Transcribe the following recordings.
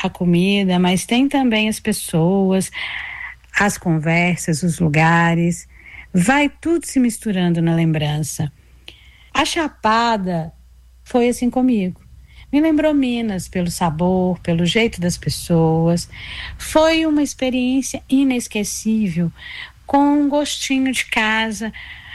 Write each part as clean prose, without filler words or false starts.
a comida, mas tem também as pessoas, as conversas, os lugares. Vai tudo se misturando na lembrança. A Chapada foi assim comigo. Me lembrou Minas pelo sabor, pelo jeito das pessoas. Foi uma experiência inesquecível, com um gostinho de casa,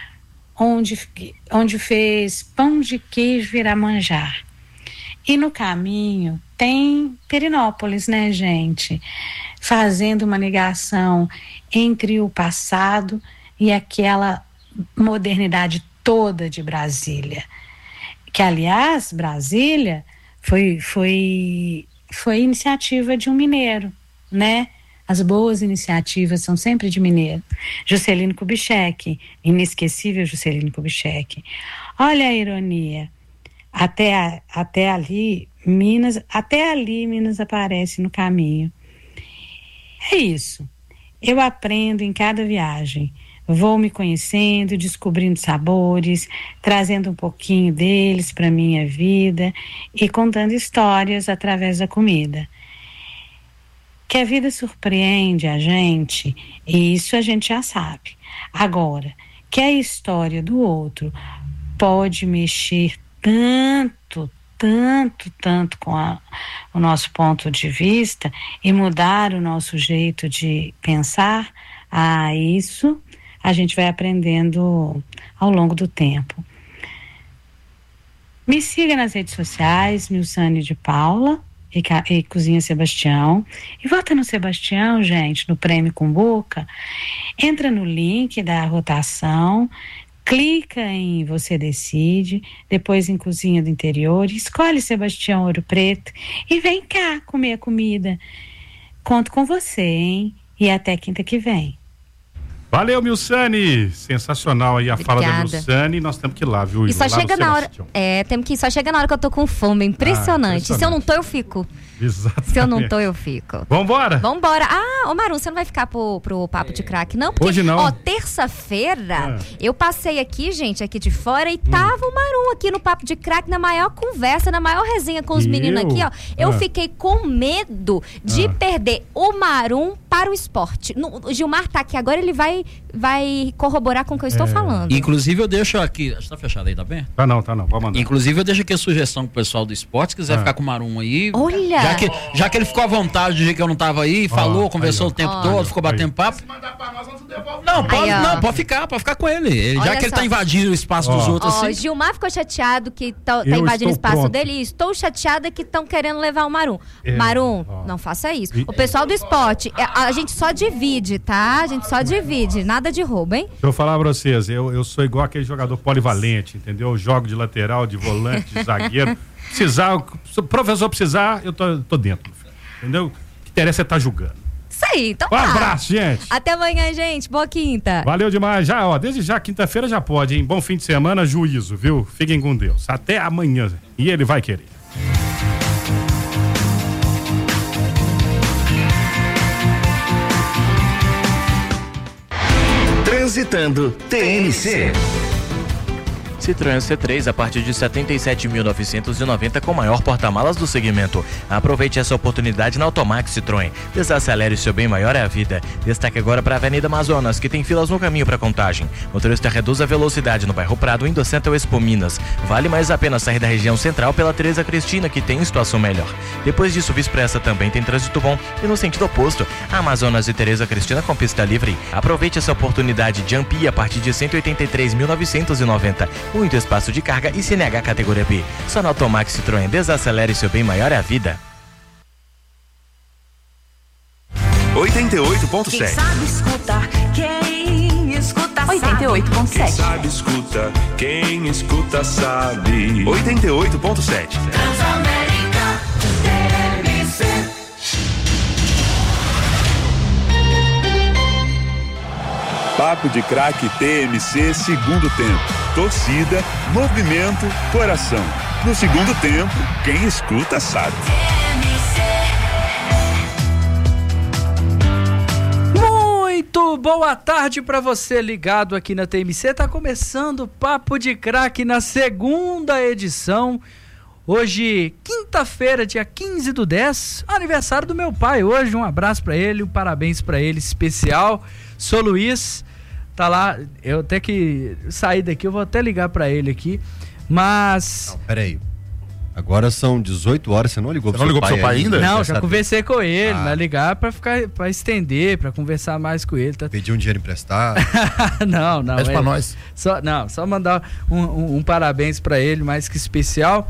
onde fez pão de queijo virar manjar. E no caminho tem Perinópolis, né, gente? Fazendo uma ligação entre o passado e aquela modernidade toda de Brasília. Que, aliás, Brasília foi iniciativa de um mineiro, né? As boas iniciativas são sempre de mineiro. Juscelino Kubitschek, inesquecível Juscelino Kubitschek. Olha a ironia. Até ali, Minas aparece no caminho. É isso. Eu aprendo em cada viagem. Vou me conhecendo, descobrindo sabores, trazendo um pouquinho deles para a minha vida e contando histórias através da comida. Que a vida surpreende a gente, e isso a gente já sabe. Agora, que a história do outro pode mexer tanto com o nosso ponto de vista e mudar o nosso jeito de pensar, isso a gente vai aprendendo ao longo do tempo. Me siga nas redes sociais, Milsane de Paula e Cozinha Sebastião. E vota no Sebastião, gente, no Prêmio Cumbuca. Entra no link da rotação, clica em Você Decide, depois em Cozinha do Interior, escolhe Sebastião Ouro Preto e vem cá comer a comida. Conto com você, hein? E até quinta que vem. Valeu, Milsane, sensacional aí a Obrigada. Fala da Milsane, nós temos que ir lá, viu? E só chega na hora, temos que ir, só chega na hora que eu tô com fome, impressionante. Se eu não tô, eu fico. Exatamente. Se eu não tô, eu fico. Vambora? Vambora. Ô Maru, você não vai ficar pro Papo de Craque, não? Porque, hoje não. Terça-feira, eu passei aqui, gente, aqui de fora, e tava o Maru aqui no Papo de Craque, na maior conversa, na maior resenha com os meninos aqui, ó. Eu fiquei com medo de perder o Maru para o esporte. O Gilmar tá aqui agora, ele vai corroborar com o que eu estou falando. Inclusive, eu deixo aqui. Está fechado aí, tá bem? Tá não. Vamos mandar. Inclusive, eu deixo aqui a sugestão pro pessoal do esporte, se quiser ficar com o Marum aí. Olha! Já que ele ficou à vontade do dia que eu não tava aí, falou, conversou o tempo todo, ficou batendo papo. Se mandar pra nós, vamos devolver. Não, pode ficar com ele. Já que ele tá invadindo o espaço dos outros assim. Gilmar ficou chateado que tá invadindo o espaço dele, e estou chateada que estão querendo levar o Marum. Marum, não faça isso. O pessoal do esporte, a gente só divide, tá? A gente só divide, nada de roubo, hein? Deixa eu falar pra vocês, eu sou igual aquele jogador polivalente, entendeu? Eu jogo de lateral, de volante, de zagueiro. Se o professor precisar, eu tô dentro, entendeu? O que interessa é estar julgando. Isso aí, então Um abraço, gente. Até amanhã, gente. Boa quinta. Valeu demais. Desde já, quinta-feira já pode, hein? Bom fim de semana, juízo, viu? Fiquem com Deus. Até amanhã. E ele vai querer. Transitando TNC. Citroën C3 a partir de 77.990 com o maior porta-malas do segmento. Aproveite essa oportunidade na Automax Citroën. Desacelere, o seu bem maior é a vida. Destaque agora para a Avenida Amazonas, que tem filas no caminho para Contagem. Motorista reduz a velocidade no bairro Prado, indo Centro ao Expo Minas. Vale mais a pena sair da região central pela Teresa Cristina, que tem situação melhor. Depois disso, Expressa também tem trânsito bom e no sentido oposto, a Amazonas e Teresa Cristina com pista livre. Aproveite essa oportunidade de Ampli a partir de 183.990. Muito espaço de carga e CNH categoria B. Só na Automax Citroën. Desacelere, seu bem maior é a vida. 88.7. Quem sabe escutar, quem escuta sabe. 88.7. Quem sabe escuta, quem escuta sabe. 88.7. Transamérica TNC. Papo de Craque TMC, segundo tempo. Torcida, movimento, coração. No segundo tempo, quem escuta sabe. Muito boa tarde para você ligado aqui na TMC. Tá começando o Papo de Craque na segunda edição. Hoje, quinta-feira, dia 15/10, aniversário do meu pai. Hoje, um abraço pra ele, um parabéns pra ele especial. Sou Luiz, tá lá. Eu até que sair daqui, eu vou até ligar pra ele aqui. Mas... Não, peraí. Agora são 18 horas, você não ligou pro seu pai ainda? Não, já conversei com ele, vai ligar pra estender, pra conversar mais com ele. Tá? Pedir um dinheiro emprestado? Não. Pede pra nós. Só mandar um parabéns pra ele, mais que especial.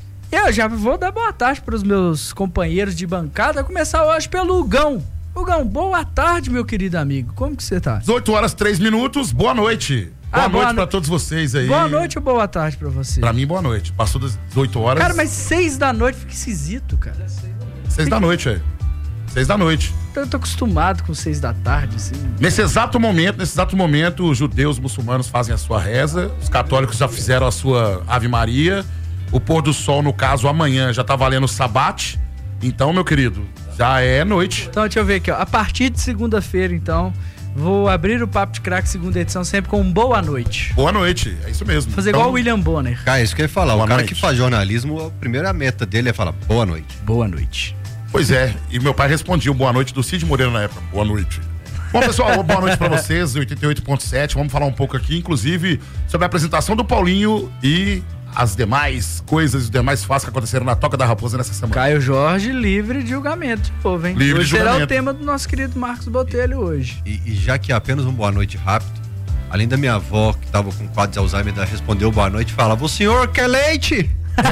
Eu já vou dar boa tarde pros meus companheiros de bancada, a começar hoje pelo Hugão. Hugão, boa tarde, meu querido amigo. Como que você tá? 18 horas 3 minutos, boa noite. Boa noite pra todos vocês aí. Boa noite ou boa tarde pra você? Pra mim, boa noite. Passou das 18 horas. Cara, mas 6 da noite fica esquisito, cara. 6 da noite, velho. 6 da noite. Eu tô acostumado com 6 da tarde, assim. Nesse exato momento, os judeus muçulmanos fazem a sua reza, os católicos já fizeram a sua Ave Maria, o pôr do sol, no caso, amanhã já tá valendo o sabate. Então, meu querido, já é noite. Então, deixa eu ver aqui, ó. A partir de segunda-feira, então... Vou abrir o Papo de Crack, segunda edição, sempre com boa noite. Boa noite, é isso mesmo. Fazer igual o William Bonner. Cara, isso que eu ia falar. O cara que faz jornalismo, a primeira meta dele é falar boa noite. Boa noite. Pois é, e meu pai respondia o boa noite do Cid Moreira na época. Boa noite. Bom, pessoal, boa noite pra vocês, 88.7. Vamos falar um pouco aqui, inclusive, sobre a apresentação do Paulinho e as demais coisas, os demais fatos que aconteceram na Toca da Raposa nessa semana. Caio Jorge livre de julgamento de povo, hein? Livre de julgamento. Será o tema do nosso querido Marcos Botelho hoje. E já que é apenas um boa noite rápido, além da minha avó, que tava com quadro de Alzheimer, ela respondeu boa noite e falava: o senhor quer leite?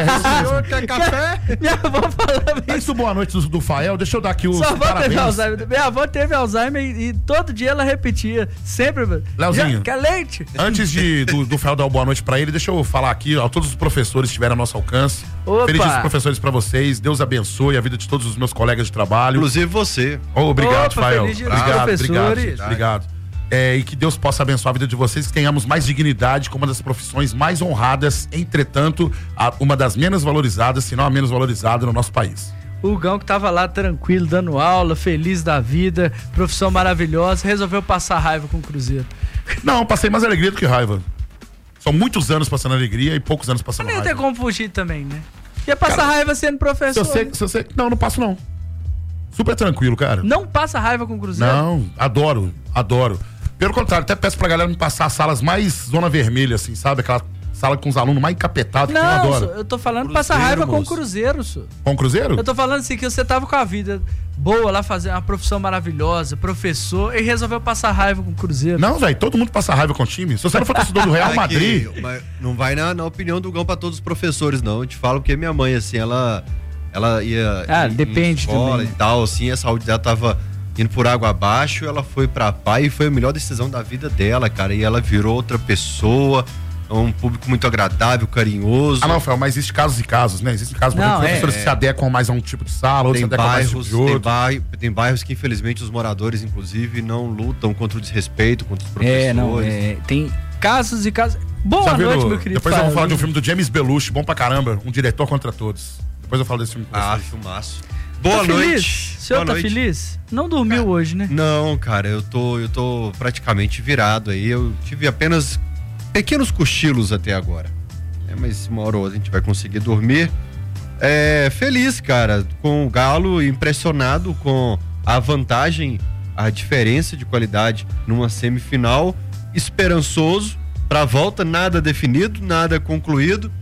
O senhor quer café? Minha avó falava isso. Boa noite do Fael, deixa eu dar aqui os parabéns. Minha avó teve Alzheimer e todo dia ela repetia, sempre. Leozinho, quer leite? Antes do Fael dar uma boa noite pra ele, deixa eu falar aqui, ó, todos os professores que estiveram ao nosso alcance. Opa. Feliz dia dos professores pra vocês, Deus abençoe a vida de todos os meus colegas de trabalho. Inclusive você. Obrigado, Fael. Feliz dia dos professores. Obrigado. E que Deus possa abençoar a vida de vocês, que tenhamos mais dignidade como uma das profissões mais honradas, entretanto, uma das menos valorizadas, se não a menos valorizada no nosso país. O Gão que tava lá tranquilo, dando aula, feliz da vida, profissão maravilhosa, resolveu passar raiva com o Cruzeiro. Não, passei mais alegria do que raiva. São muitos anos passando alegria e poucos anos passando raiva. Não ia ter como fugir também, né? Ia passar raiva sendo professor. Não passo não. Super tranquilo, cara. Não passa raiva com o Cruzeiro? Não, adoro. Pelo contrário, até peço pra galera me passar as salas mais zona vermelha, assim, sabe? Aquela sala com os alunos mais encapetados, que eu adoro. Eu tô falando passar raiva com o Cruzeiro, senhor. Com o Cruzeiro? Eu tô falando assim, que você tava com a vida boa lá, fazendo uma profissão maravilhosa, professor, e resolveu passar raiva com o Cruzeiro. Não, velho, todo mundo passa raiva com o time. Se você não for torcedor do Real Madrid... Não vai na opinião do Gão pra todos os professores, não. Eu te falo porque minha mãe, assim, ela ia depende em escola também. E tal, assim, a saúde dela tava indo por água abaixo, ela foi pra PAI e foi a melhor decisão da vida dela, cara, e ela virou outra pessoa, um público muito agradável, carinhoso. Não, Fel, mas existe casos e casos, né? Existem casos, porque professores se adequam mais a um tipo de sala, outros se adequam mais a um tipo de outro. Tem bairros que, infelizmente, os moradores, inclusive, não lutam contra o desrespeito, contra os professores. Tem casos e casos. Boa noite, meu querido. Depois eu vou falar de um filme do James Belushi, bom pra caramba, Um Diretor Contra Todos. Depois eu falo desse filme. Filmaço. Boa noite. O senhor tá feliz? Não dormiu hoje, né? Não, cara, eu tô praticamente virado aí. Eu tive apenas pequenos cochilos até agora. Mas uma hora ou outra a gente vai conseguir dormir. Feliz, cara, com o Galo, impressionado com a vantagem, a diferença de qualidade numa semifinal, esperançoso pra volta, nada definido, nada concluído.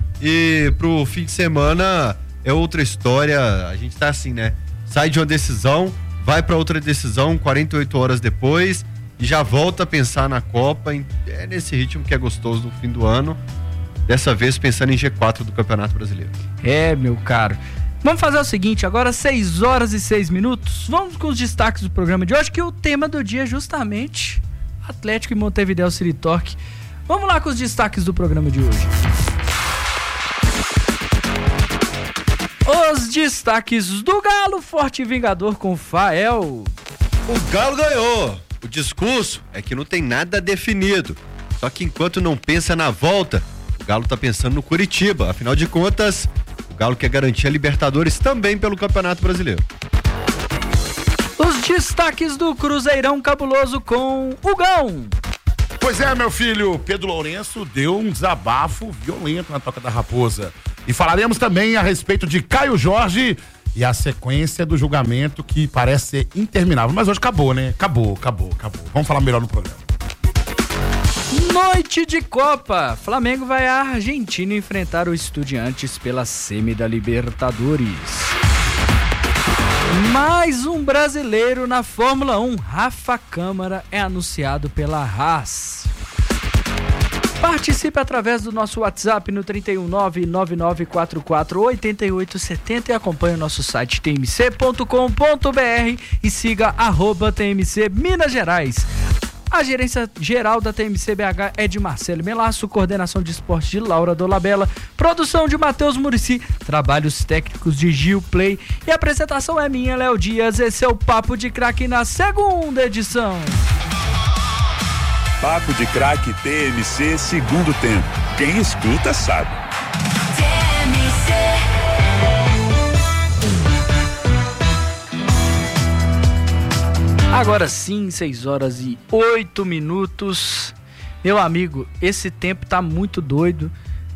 E pro fim de semana é outra história. A gente tá assim, né? Sai de uma decisão, vai pra outra decisão 48 horas depois e já volta a pensar na Copa. É nesse ritmo que é gostoso no fim do ano. Dessa vez pensando em G4 do Campeonato Brasileiro. Meu caro. Vamos fazer o seguinte, agora 6 horas e 6 minutos. Vamos com os destaques do programa de hoje, que o tema do dia é justamente Atlético e Montevideo City Torque. Vamos lá com os destaques do programa de hoje. Os destaques do Galo, forte vingador com Fael. O Galo ganhou. O discurso é que não tem nada definido. Só que enquanto não pensa na volta, o Galo tá pensando no Curitiba. Afinal de contas, o Galo quer garantir a Libertadores também pelo Campeonato Brasileiro. Os destaques do Cruzeirão cabuloso com o Gão. Pois é, meu filho, Pedro Lourenço deu um desabafo violento na Toca da Raposa. E falaremos também a respeito de Caio Jorge e a sequência do julgamento que parece ser interminável. Mas hoje acabou, né? Acabou. Vamos falar melhor no programa. Noite de Copa. Flamengo vai à Argentina enfrentar o Estudiantes pela semi da Libertadores. Mais um brasileiro na Fórmula 1. Rafa Câmara é anunciado pela Haas. Participe através do nosso WhatsApp no 31999448870 e acompanhe o nosso site tmc.com.br e siga @TMC Minas Gerais. A gerência geral da TMC BH é de Marcelo Melasso, coordenação de esporte de Laura Dolabella, produção de Matheus Muricy, trabalhos técnicos de Gil Play e a apresentação é minha, Léo Dias. Esse é o Papo de Craque na segunda edição. Papo de Craque TMC segundo tempo. Quem escuta sabe. Agora sim, 6h08. Meu amigo, esse tempo tá muito doido.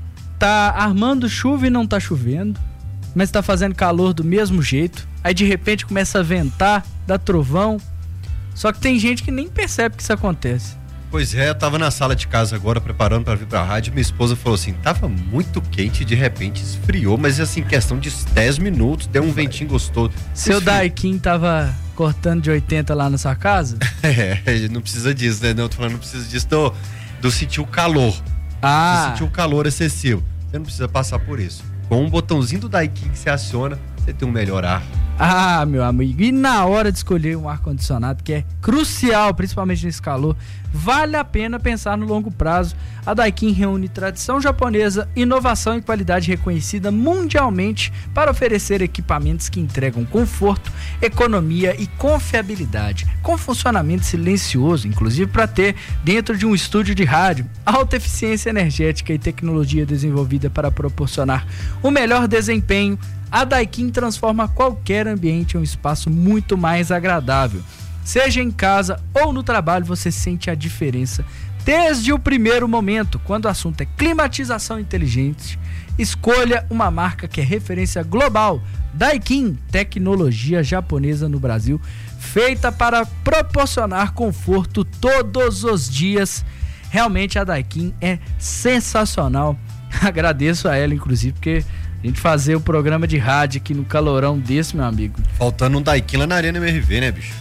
Tá armando chuva e não tá chovendo, mas tá fazendo calor do mesmo jeito. Aí de repente começa a ventar, dá trovão. Só que tem gente que nem percebe que isso acontece. Pois é, eu tava na sala de casa agora preparando pra vir pra rádio. Minha esposa falou assim: tava muito quente, de repente esfriou, mas assim, questão de 10 minutos, deu um ventinho gostoso. Seu Daikin tava cortando de 80 lá na sua casa? Não precisa disso, né? Não, tô falando, não precisa disso do sentir o calor. Ah. Sentir o calor excessivo. Você não precisa passar por isso. Com um botãozinho do Daikin que você aciona, você tem um melhor ar. Ah, meu amigo, e na hora de escolher um ar-condicionado, que é crucial, principalmente nesse calor, vale a pena pensar no longo prazo. A Daikin reúne tradição japonesa, inovação e qualidade reconhecida mundialmente para oferecer equipamentos que entregam conforto, economia e confiabilidade, com funcionamento silencioso, inclusive para ter dentro de um estúdio de rádio, alta eficiência energética e tecnologia desenvolvida para proporcionar o melhor desempenho. A Daikin transforma qualquer ambiente em um espaço muito mais agradável. Seja em casa ou no trabalho, você sente a diferença desde o primeiro momento. Quando o assunto é climatização inteligente, escolha uma marca que é referência global. Daikin, tecnologia japonesa no Brasil, feita para proporcionar conforto todos os dias. Realmente a Daikin é sensacional. Agradeço a ela, inclusive, porque a gente fazer o programa de rádio aqui no calorão desse, meu amigo. Faltando um Daikin lá na Arena MRV, né, bicho?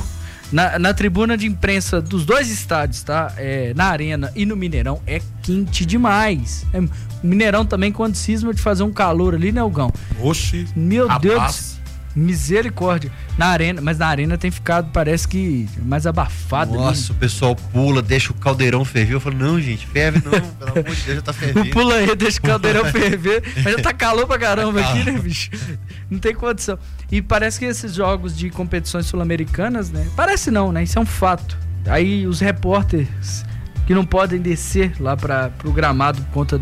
Na tribuna de imprensa dos dois estádios, tá? Na Arena e no Mineirão é quente demais. O Mineirão também, quando cisma de fazer um calor ali, né, Hugão? Oxi. Meu Deus. Misericórdia. Na Arena, mas na Arena tem ficado, parece que mais abafado. Nossa, o pessoal pula, deixa o caldeirão ferver. Eu falo, não, gente, ferve não, pelo amor de Deus, já tá fervendo. Pula aí, deixa o caldeirão ferver. Mas já tá calor pra caramba aqui, né, bicho? Não tem condição. E parece que esses jogos de competições sul-americanas, né? Parece não, né? Isso é um fato. Aí os repórteres que não podem descer lá pro gramado por conta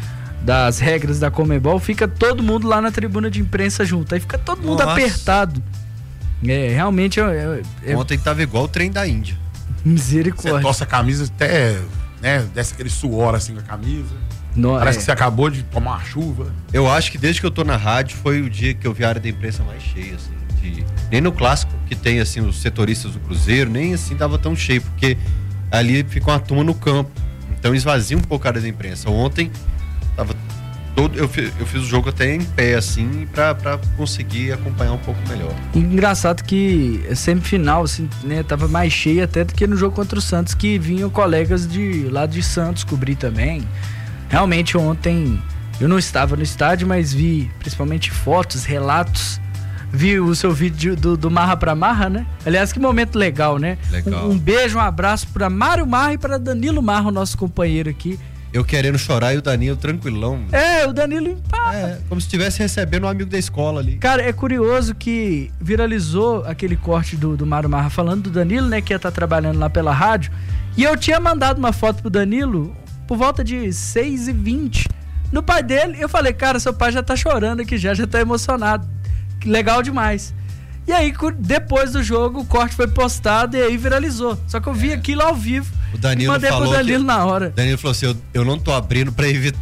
das regras da Conmebol, fica todo mundo lá na tribuna de imprensa junto. Aí fica todo mundo apertado. Realmente... Ontem tava igual o trem da Índia. Misericórdia. Você torce a camisa até, né, desce aquele suor assim com a camisa. Parece que você acabou de tomar uma chuva. Eu acho que desde que eu tô na rádio foi o dia que eu vi a área da imprensa mais cheia, assim. Nem no clássico, que tem assim os setoristas do Cruzeiro, nem assim tava tão cheio, porque ali fica uma turma no campo. Então esvazia um pouco a área da imprensa. Ontem tava todo, eu fiz o jogo até em pé, assim, pra conseguir acompanhar um pouco melhor. Engraçado que a semifinal, assim, né, tava mais cheia até do que no jogo contra o Santos, que vinham colegas de lá de Santos cobrir também. Realmente ontem eu não estava no estádio, mas vi principalmente fotos, relatos. Vi o seu vídeo do Marra pra Marra, né? Aliás, que momento legal, né? Legal. Um beijo, um abraço pra Mário Marra e pra Danilo Marra, o nosso companheiro aqui. Eu querendo chorar e o Danilo tranquilão. O Danilo empata. Como se estivesse recebendo um amigo da escola ali. Cara, é curioso que viralizou aquele corte do Mário Marra falando do Danilo, né? Que ia estar trabalhando lá pela rádio. E eu tinha mandado uma foto pro Danilo por volta de 6h20. No pai dele, eu falei, cara, seu pai já tá chorando aqui, já tá emocionado. Legal demais. E aí, depois do jogo, o corte foi postado e aí viralizou. Só que eu vi aquilo ao vivo. O Danilo mandei falou pro Danilo na hora. O Danilo falou assim, eu não tô abrindo pra evitar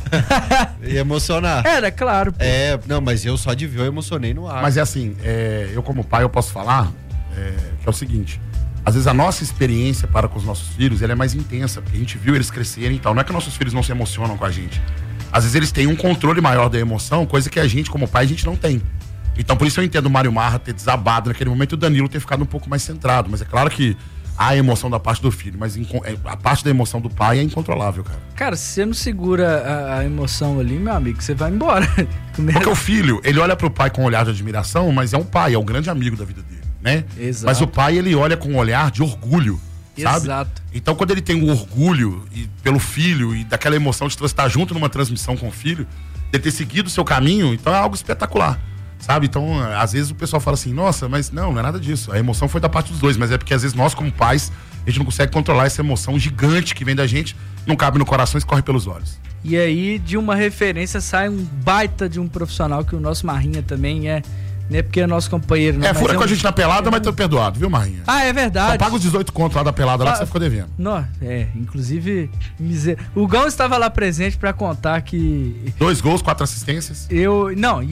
Ia emocionar. Era, claro. Pô. Não, mas eu só de ver eu emocionei no ar. Mas é assim, eu como pai eu posso falar que é o seguinte, às vezes a nossa experiência para com os nossos filhos, ela é mais intensa, porque a gente viu eles crescerem e tal. Não é que nossos filhos não se emocionam com a gente. Às vezes eles têm um controle maior da emoção, coisa que a gente como pai, a gente não tem. Então por isso eu entendo o Mário Marra ter desabado naquele momento e o Danilo ter ficado um pouco mais centrado. Mas é claro que há a emoção da parte do filho, mas a parte da emoção do pai é incontrolável, cara. Cara, se você não segura a emoção ali, meu amigo, você vai embora. Porque o filho, ele olha pro pai com um olhar de admiração, mas é um pai, é um grande amigo da vida dele, né? Exato. Mas o pai, ele olha com um olhar de orgulho, sabe? Exato. Então quando ele tem o orgulho pelo filho e daquela emoção de você estar junto numa transmissão com o filho, de ter seguido o seu caminho, então é algo espetacular. Sabe? Então, às vezes o pessoal fala assim, nossa, mas não é nada disso. A emoção foi da parte dos dois, mas é porque às vezes nós, como pais, a gente não consegue controlar essa emoção gigante que vem da gente, não cabe no coração e escorre pelos olhos. E aí, de uma referência, sai um baita de um profissional que o nosso Marrinha também é, né? Porque é nosso companheiro. Não, fura com a gente na pelada, mas tô perdoado, viu, Marrinha? É verdade. Só paga os 18 contos lá da pelada lá que você ficou devendo. Não, inclusive, o Gão estava lá presente pra contar que... 2 gols, 4 assistências. Eu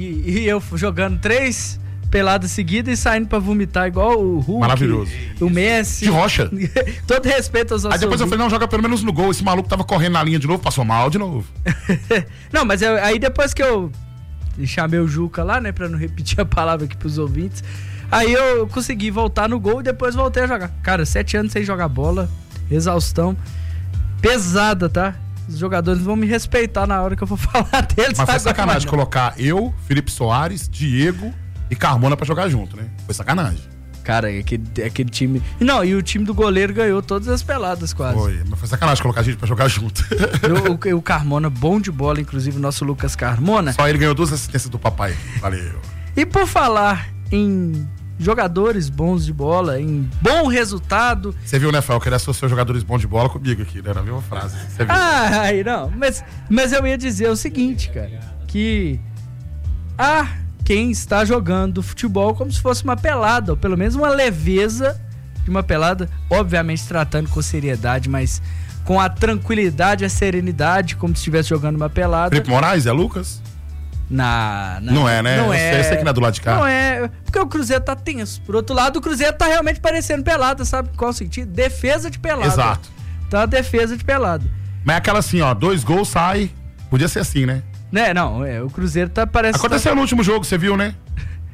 jogando 3 peladas seguidas e saindo pra vomitar igual o Hulk. Maravilhoso. O Messi. De rocha. Todo respeito aos nossos... Aí depois eu falei, não, joga pelo menos no gol. Esse maluco tava correndo na linha de novo, passou mal de novo. Não, mas aí depois que eu chamei o Juca lá, né, pra não repetir a palavra aqui pros ouvintes, aí eu consegui voltar no gol e depois voltei a jogar. Cara, 7 anos sem jogar bola, exaustão, pesada, tá? Os jogadores vão me respeitar na hora que eu for falar deles. Mas foi sacanagem colocar eu, Felipe Soares, Diego e Carmona pra jogar junto, né? Foi sacanagem. Cara, aquele time... Não, e o time do goleiro ganhou todas as peladas quase. Foi, mas foi sacanagem colocar a gente pra jogar junto. O Carmona, bom de bola, inclusive o nosso Lucas Carmona. Só ele ganhou 2 assistências do papai. Valeu. E por falar em jogadores bons de bola, em bom resultado... Você viu, né, Fel, que ele associou jogadores bons de bola comigo aqui, né? Era a mesma frase. Você viu? Aí não. Mas eu ia dizer o seguinte, cara, que... quem está jogando futebol como se fosse uma pelada, ou pelo menos uma leveza de uma pelada, obviamente tratando com seriedade, mas com a tranquilidade, a serenidade, como se estivesse jogando uma pelada. Felipe Moraes, é Lucas? Não é, né? Não é. Eu sei que não é do lado de cá. Não é, porque o Cruzeiro tá tenso. Por outro lado, o Cruzeiro tá realmente parecendo pelada, sabe qual sentido? Defesa de pelada. Exato. Tá defesa de pelada. Mas é aquela assim, 2 gols, sai. Podia ser assim, né? O Cruzeiro tá parecendo... Aconteceu no último jogo, você viu, né?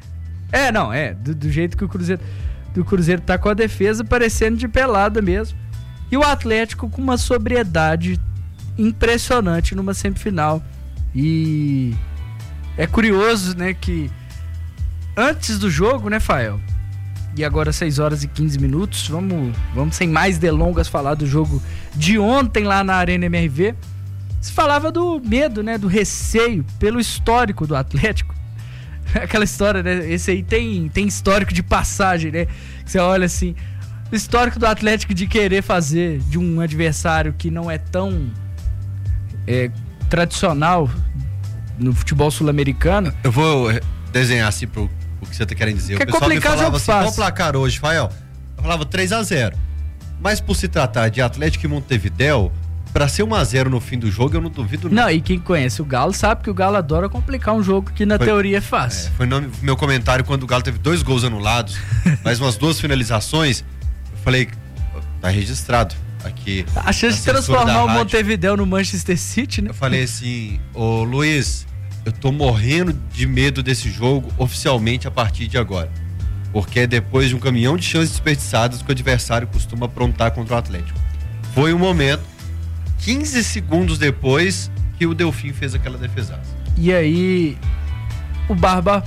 Do jeito que o Cruzeiro tá com a defesa parecendo de pelada mesmo. E o Atlético com uma sobriedade impressionante numa semifinal. E é curioso, né, que antes do jogo, né, Fael? E agora 6 horas e 15 minutos, vamos sem mais delongas falar do jogo de ontem lá na Arena MRV. Se falava do medo, né, do receio pelo histórico do Atlético. Aquela história, né, esse aí tem histórico de passagem, né, que você olha assim, o histórico do Atlético de querer fazer de um adversário que não é tão tradicional no futebol sul-americano. Eu vou desenhar assim o que você tá querendo dizer. Que o pessoal me falava assim, qual o placar hoje, Fael? Eu falava 3-0. Mas por se tratar de Atlético e Montevidéu, pra ser 1-0 no fim do jogo, eu não duvido nada. Não, e quem conhece o Galo sabe que o Galo adora complicar um jogo que na teoria é fácil. Foi no meu comentário quando o Galo teve 2 gols anulados, mais umas 2 finalizações. Eu falei, tá registrado aqui. A chance de transformar o Montevidéu no Manchester City, né? Eu falei assim, ô Luiz, eu tô morrendo de medo desse jogo oficialmente a partir de agora. Porque é depois de um caminhão de chances desperdiçadas que o adversário costuma aprontar contra o Atlético. Foi um momento, 15 segundos depois, que o Delfim fez aquela defesaça. E aí, o Barba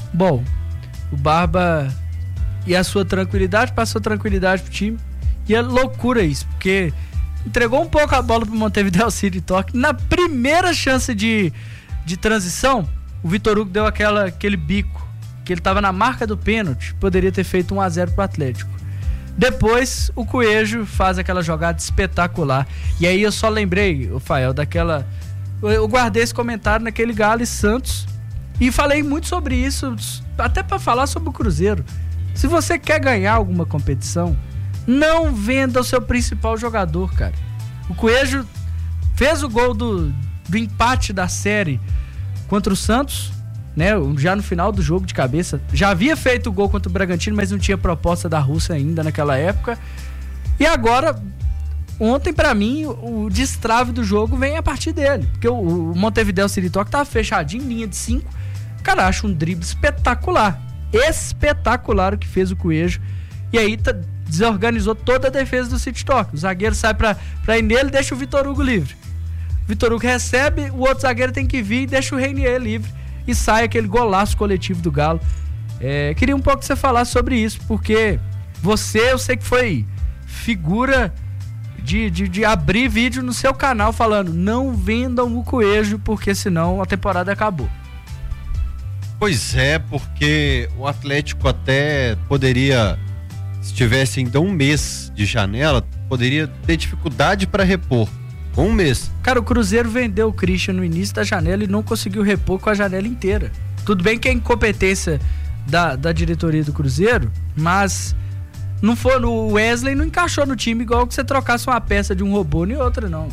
e a sua tranquilidade, passou tranquilidade pro time. E é loucura isso, porque entregou um pouco a bola pro Montevidéu City Torque. Na primeira chance de transição, o Vitor Hugo deu aquele bico, que ele tava na marca do pênalti, poderia ter feito 1-0 pro Atlético. Depois, o Coelho faz aquela jogada espetacular. E aí eu só lembrei, Fael, daquela... Eu guardei esse comentário naquele Galo e Santos e falei muito sobre isso, até para falar sobre o Cruzeiro. Se você quer ganhar alguma competição, não venda o seu principal jogador, cara. O Coelho fez o gol do empate da série contra o Santos, né? Já no final do jogo de cabeça. Já havia feito o gol contra o Bragantino, mas não tinha proposta da Rússia ainda naquela época. E agora, ontem pra mim, o destrave do jogo vem a partir dele. Porque o Montevideo City Talk tava fechadinho, linha de 5. Cara, acho um drible espetacular. Espetacular o que fez o Coelho. E aí desorganizou toda a defesa do City Talk. O zagueiro sai pra ir nele e deixa o Vitor Hugo livre. O Vitor Hugo recebe, o outro zagueiro tem que vir e deixa o Reinier livre. E sai aquele golaço coletivo do Galo. Queria um pouco que você falasse sobre isso, porque eu sei que foi figura de abrir vídeo no seu canal falando: não vendam o Coelho, porque senão a temporada acabou. Pois é, porque o Atlético até poderia, se tivesse ainda um mês de janela, poderia ter dificuldade para repor. Um mês. Cara, o Cruzeiro vendeu o Christian no início da janela e não conseguiu repor com a janela inteira. Tudo bem que é incompetência da diretoria do Cruzeiro, mas não foi, o Wesley não encaixou no time igual que você trocasse uma peça de um robô e outra, não.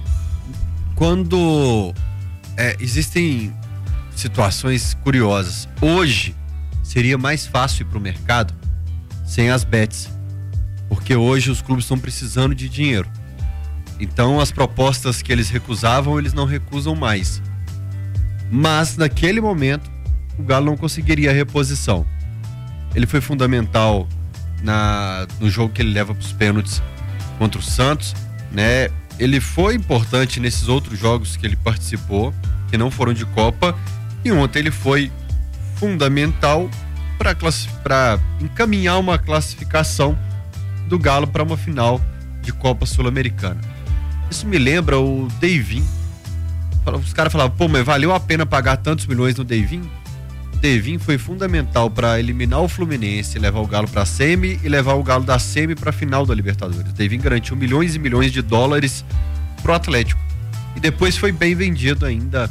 Quando existem situações curiosas, hoje seria mais fácil ir pro mercado sem as bets, porque hoje os clubes estão precisando de dinheiro. Então as propostas que eles recusavam, eles não recusam mais. Mas naquele momento o Galo não conseguiria a reposição. Ele foi fundamental no jogo que ele leva para os pênaltis contra o Santos, né? Ele foi importante nesses outros jogos que ele participou, que não foram de Copa, e ontem ele foi fundamental para encaminhar uma classificação do Galo para uma final de Copa Sul-Americana. Isso me lembra o Deivin. Os caras falavam: pô, mas valeu a pena pagar tantos milhões no Deivin? O Deivin foi fundamental para eliminar o Fluminense, levar o Galo para a semi e levar o Galo da semi para a final da Libertadores. O Deivin garantiu milhões e milhões de dólares pro Atlético. E depois foi bem vendido ainda.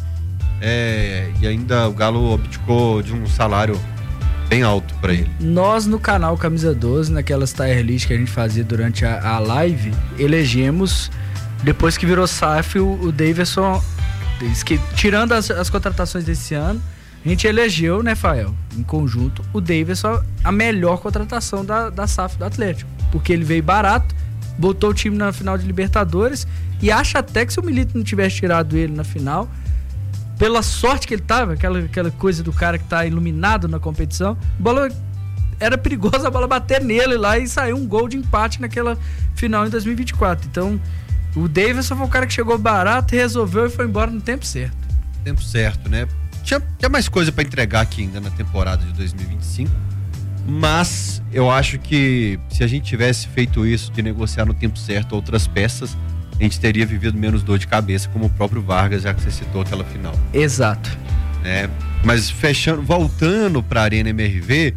E ainda o Galo abdicou de um salário bem alto para ele. Nós no canal Camisa 12, naquelas tier list que a gente fazia durante a live, elegemos, depois que virou SAF, o Davidson, tirando as contratações desse ano, a gente elegeu, né, Fael, em conjunto, o Davidson a melhor contratação da SAF do Atlético, porque ele veio barato, botou o time na final de Libertadores, e acha até que se o Milito não tivesse tirado ele na final, pela sorte que ele tava, aquela coisa do cara que tá iluminado na competição, a bola era perigosa, a bola bater nele lá e saiu um gol de empate naquela final em 2024. Então, o Davidson foi o cara que chegou barato, resolveu e foi embora no tempo certo. Tempo certo, né? Tinha mais coisa pra entregar aqui ainda na temporada de 2025, mas eu acho que se a gente tivesse feito isso, de negociar no tempo certo outras peças, a gente teria vivido menos dor de cabeça, como o próprio Vargas, já que você citou aquela final. Exato. Mas voltando pra Arena MRV,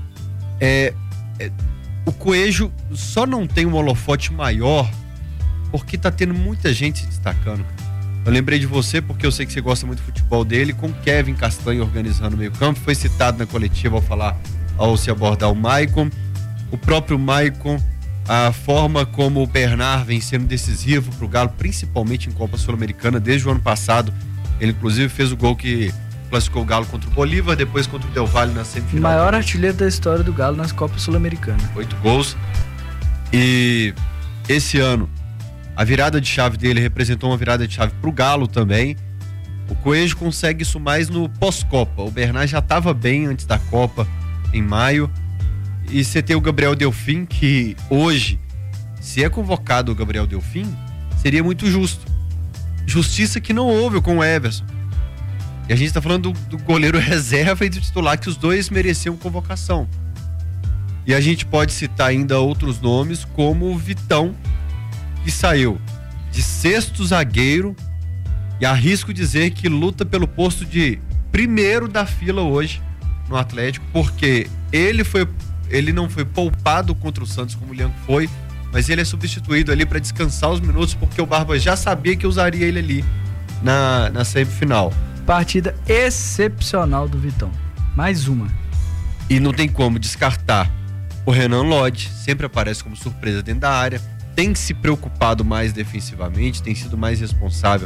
o Coelho só não tem um holofote maior porque tá tendo muita gente se destacando. Eu lembrei de você porque eu sei que você gosta muito do futebol dele, com Kevin Castanho organizando o meio campo, foi citado na coletiva ao se abordar o Maicon, o próprio Maicon, a forma como o Bernard vem sendo decisivo pro Galo, principalmente em Copa Sul-Americana, desde o ano passado. Ele inclusive fez o gol que classificou o Galo contra o Bolívar, depois contra o Del Valle na semifinal. Maior artilheiro da história do Galo nas Copas Sul-Americanas. 8 gols. E esse ano, a virada de chave dele representou uma virada de chave pro Galo também. O Coelho consegue isso mais no pós-Copa. O Bernard já estava bem antes da Copa, em maio. E você tem o Gabriel Delfim, que hoje, se é convocado o Gabriel Delfim, seria muito justo. Justiça que não houve com o Everson. E a gente tá falando do goleiro reserva e do titular, que os dois mereciam convocação. E a gente pode citar ainda outros nomes, como o Vitão, que saiu de sexto zagueiro e arrisco dizer que luta pelo posto de primeiro da fila hoje no Atlético, porque ele não foi poupado contra o Santos como o Leandro foi, mas ele é substituído ali para descansar os minutos, porque o Barba já sabia que usaria ele ali na semifinal. Partida excepcional do Vitão. Mais uma. E não tem como descartar o Renan Lodge, sempre aparece como surpresa dentro da área, tem se preocupado mais defensivamente, tem sido mais responsável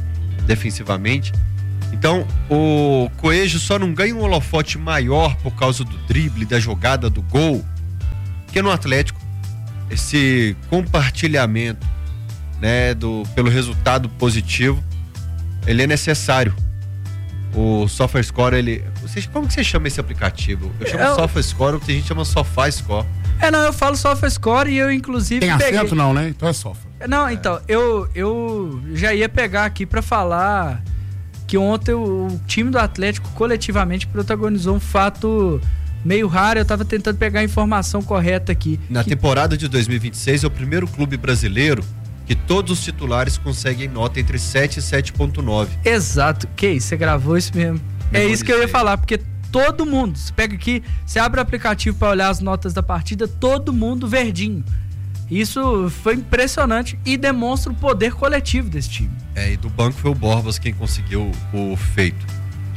defensivamente. Então, o Coelho só não ganha um holofote maior por causa do drible, da jogada, do gol, porque no Atlético, esse compartilhamento, né, pelo resultado positivo, ele é necessário. O SofaScore, como que você chama esse aplicativo? Eu chamo SofaScore, tem gente que chama SofaScore. Não, eu falo SofaScore e eu inclusive tem acento não, né? Então é Sofa. Não, então, eu já ia pegar aqui pra falar que ontem o time do Atlético coletivamente protagonizou um fato meio raro. Eu tava tentando pegar a informação correta aqui. Na temporada de 2026 é o primeiro clube brasileiro que todos os titulares conseguem nota entre 7 e 7.9. Exato. Que isso, você gravou isso mesmo. É isso que eu ia falar, porque todo mundo, você pega aqui, você abre o aplicativo para olhar as notas da partida, todo mundo verdinho. Isso foi impressionante e demonstra o poder coletivo desse time. E do banco foi o Borbas quem conseguiu o feito.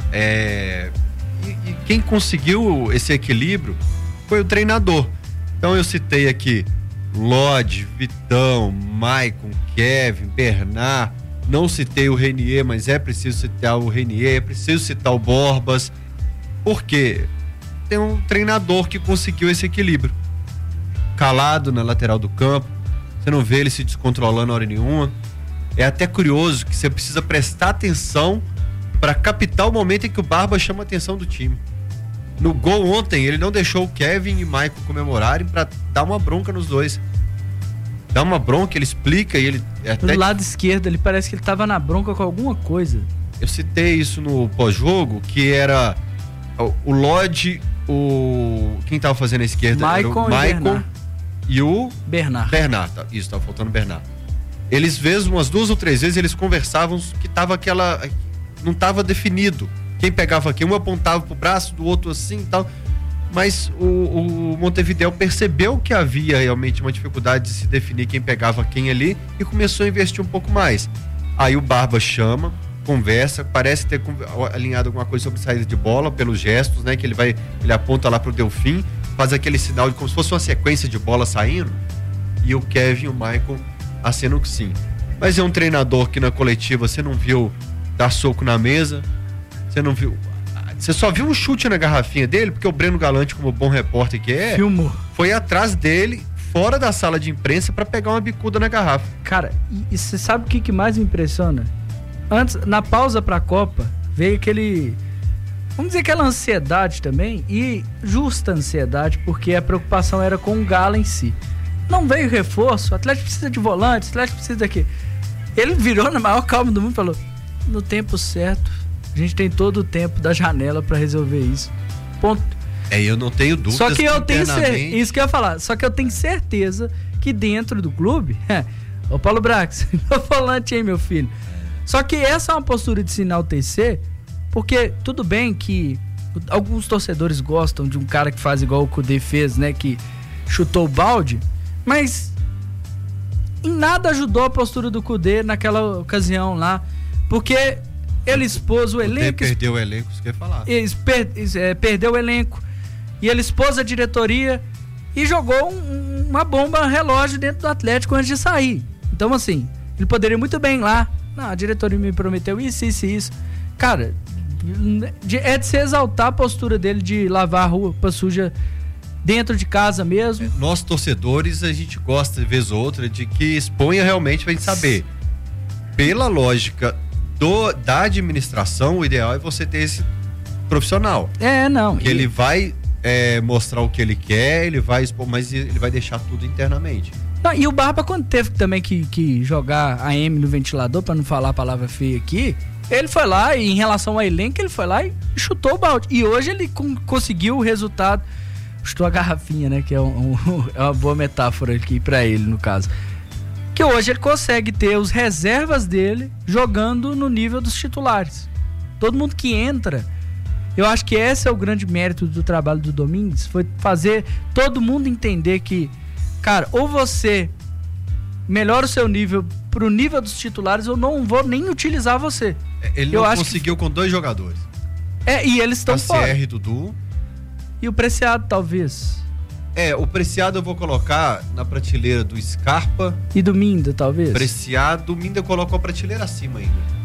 E quem conseguiu esse equilíbrio foi o treinador. Então eu citei aqui Lodge, Vitão, Maicon, Kevin, Bernard. Não citei o Renier, mas é preciso citar o Renier, é preciso citar o Borbas, porque tem um treinador que conseguiu esse equilíbrio. Calado na lateral do campo, você não vê ele se descontrolando hora nenhuma. É até curioso que você precisa prestar atenção para captar o momento em que o Barba chama a atenção do time. No gol ontem, ele não deixou o Kevin e o Maicon comemorarem para dar uma bronca nos dois. Dá uma bronca, ele explica e ele... Do lado esquerdo, ele parece que ele tava na bronca com alguma coisa. Eu citei isso no pós-jogo, que era o Lodge, quem tava fazendo a esquerda? Maicon e o... Bernard. Isso, tava faltando Bernard. Eles, vezes, umas 2 ou 3 vezes, eles conversavam que tava aquela... Não tava definido. Quem pegava quem, um apontava pro braço, do outro assim e tal. Mas o Montevidéu percebeu que havia realmente uma dificuldade de se definir quem pegava quem ali e começou a investir um pouco mais. Aí o Barba chama, conversa, parece ter alinhado alguma coisa sobre saída de bola, pelos gestos, né? Que ele aponta lá pro Delfim, faz aquele sinal de como se fosse uma sequência de bola saindo, e o Kevin e o Michael acenam que sim. Mas é um treinador que na coletiva você não viu dar soco na mesa, você não viu... Você só viu um chute na garrafinha dele, porque o Breno Galante, como bom repórter que é, filmou, foi atrás dele, fora da sala de imprensa, pra pegar uma bicuda na garrafa. Cara, e você sabe o que mais me impressiona? Antes, na pausa pra Copa, veio aquele... Vamos dizer, aquela ansiedade também, e justa ansiedade, porque a preocupação era com o Galo em si. Não veio reforço, o Atlético precisa de volantes, o Atlético precisa daqui. Ele virou na maior calma do mundo e falou, no tempo certo, a gente tem todo o tempo da janela pra resolver isso. Ponto. Eu não tenho dúvidas. Só que eu tenho isso que eu ia falar. Só que eu tenho certeza que dentro do clube, ô Paulo Brax, meu volante aí, meu filho. Só que essa é uma postura de se enaltecer, porque tudo bem que alguns torcedores gostam de um cara que faz igual o Kudê fez, né? Que chutou o balde, mas em nada ajudou a postura do Kudê naquela ocasião lá, porque ele expôs o elenco. Ele perdeu o elenco, isso que eu ia falar. Perdeu o elenco. E ele expôs a diretoria e jogou uma bomba relógio dentro do Atlético antes de sair. Então, assim, ele poderia muito bem ir lá. Não, a diretoria me prometeu isso. Cara, é de se exaltar a postura dele de lavar a roupa suja dentro de casa mesmo. Nós, torcedores, a gente gosta, de vez ou outra, de que exponha realmente pra gente saber. Pela lógica da administração, o ideal é você ter esse profissional. Porque ele vai mostrar o que ele quer, ele vai expor, mas ele vai deixar tudo internamente. Não, e o Barba, quando teve também que jogar a M no ventilador, pra não falar a palavra feia aqui, ele foi lá e em relação ao elenco, ele foi lá e chutou o balde. E hoje ele conseguiu o resultado. Chutou a garrafinha, né? Que é uma boa metáfora aqui pra ele, no caso. Que hoje ele consegue ter os reservas dele jogando no nível dos titulares. Todo mundo que entra, eu acho que esse é o grande mérito do trabalho do Domingues, foi fazer todo mundo entender que, cara, ou você melhora o seu nível pro nível dos titulares, eu não vou nem utilizar você. Ele não conseguiu com 2 jogadores. E eles estão fora. CR, Dudu. E o Preciado, talvez. O Preciado eu vou colocar na prateleira do Scarpa. E do Minda, talvez. Preciado, o Minda eu coloco a prateleira acima ainda.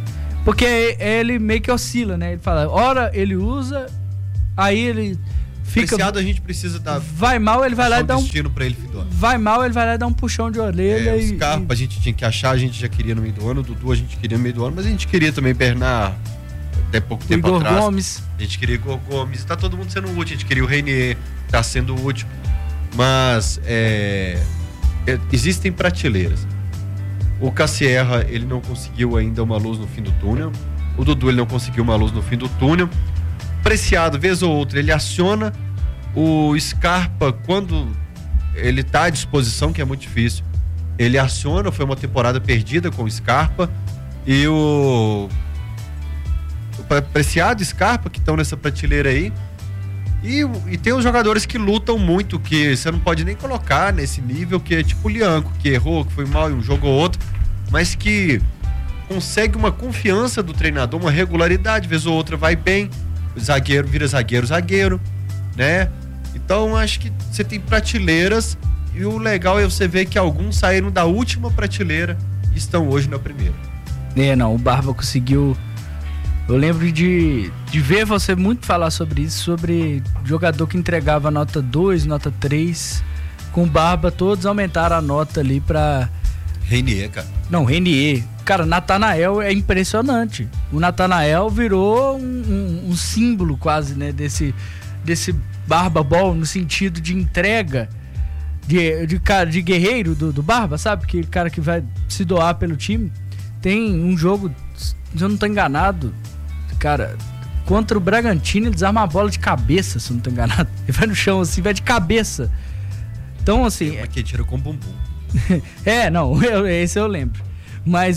Porque ele meio que oscila, né? Ele fala, hora ele usa, aí ele fica... Preciado a gente precisa dar... Vai mal, ele vai lá e dá um... destino pra ele, vai mal, ele vai lá e dá um puxão de orelha e... Scarpa a gente tinha que achar, a gente já queria no meio do ano, o Dudu a gente queria no meio do ano, mas a gente queria também Bernard, até pouco tempo Igor atrás. Gomes. A gente queria Igor Gomes, tá todo mundo sendo útil, a gente queria o Reinier, tá sendo útil, mas existem prateleiras. O Cassierra, ele não conseguiu ainda uma luz no fim do túnel, o Dudu, ele não conseguiu uma luz no fim do túnel, Preciado, vez ou outra, ele aciona, o Scarpa, quando ele tá à disposição, que é muito difícil, ele aciona, foi uma temporada perdida com o Scarpa, e o Preciado e Scarpa, que estão nessa prateleira aí, e tem os jogadores que lutam muito, que você não pode nem colocar nesse nível, que é tipo o Lianco, que errou, que foi mal em um jogo ou outro, mas que consegue uma confiança do treinador, uma regularidade, vez ou outra vai bem, o zagueiro vira zagueiro, né? Então acho que você tem prateleiras, e o legal é você ver que alguns saíram da última prateleira e estão hoje na primeira. Não, o Barba conseguiu. Eu lembro de ver você muito falar sobre isso, sobre jogador que entregava nota 2, nota 3, com Barba, todos aumentaram a nota ali pra... Reinier, cara. Não, Reinier. Cara, Natanael é impressionante. O Natanael virou um símbolo quase, né, desse Barba Ball, no sentido de entrega, de guerreiro do Barba, sabe? Que cara que vai se doar pelo time. Tem um jogo, se eu não tô enganado, cara, contra o Bragantino, ele desarma a bola de cabeça, se eu não tô enganado. Ele vai no chão assim, vai de cabeça. Então, assim... É que tira com bumbum. Esse eu lembro. Mas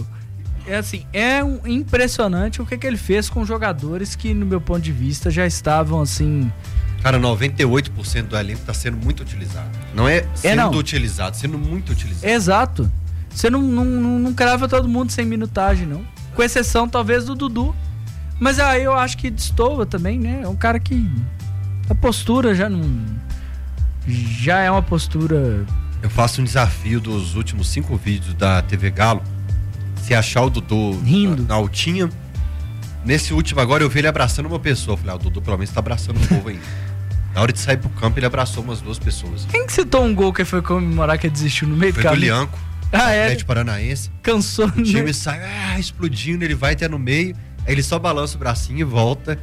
é impressionante o que ele fez com jogadores que, no meu ponto de vista, já estavam assim... Cara, 98% do elenco tá sendo muito utilizado. Não é sendo utilizado, sendo muito utilizado. Exato. Você não crava todo mundo sem minutagem, não. Com exceção, talvez, do Dudu. Mas aí eu acho que destoa também, né? É um cara que... A postura já não... Já é uma postura... Eu faço um desafio dos últimos 5 vídeos da TV Galo. Se achar o Dudu rindo na altinha. Nesse último agora eu vi ele abraçando uma pessoa. Eu falei, o Dudu pelo menos tá abraçando o povo ainda. Na hora de sair pro campo, ele abraçou umas 2 pessoas. Quem que citou um gol que foi comemorar que desistiu no meio do caminho? Foi do Lianco. Atlético Paranaense. Cansou, o time sai explodindo, ele vai até no meio, aí ele só balança o bracinho e volta.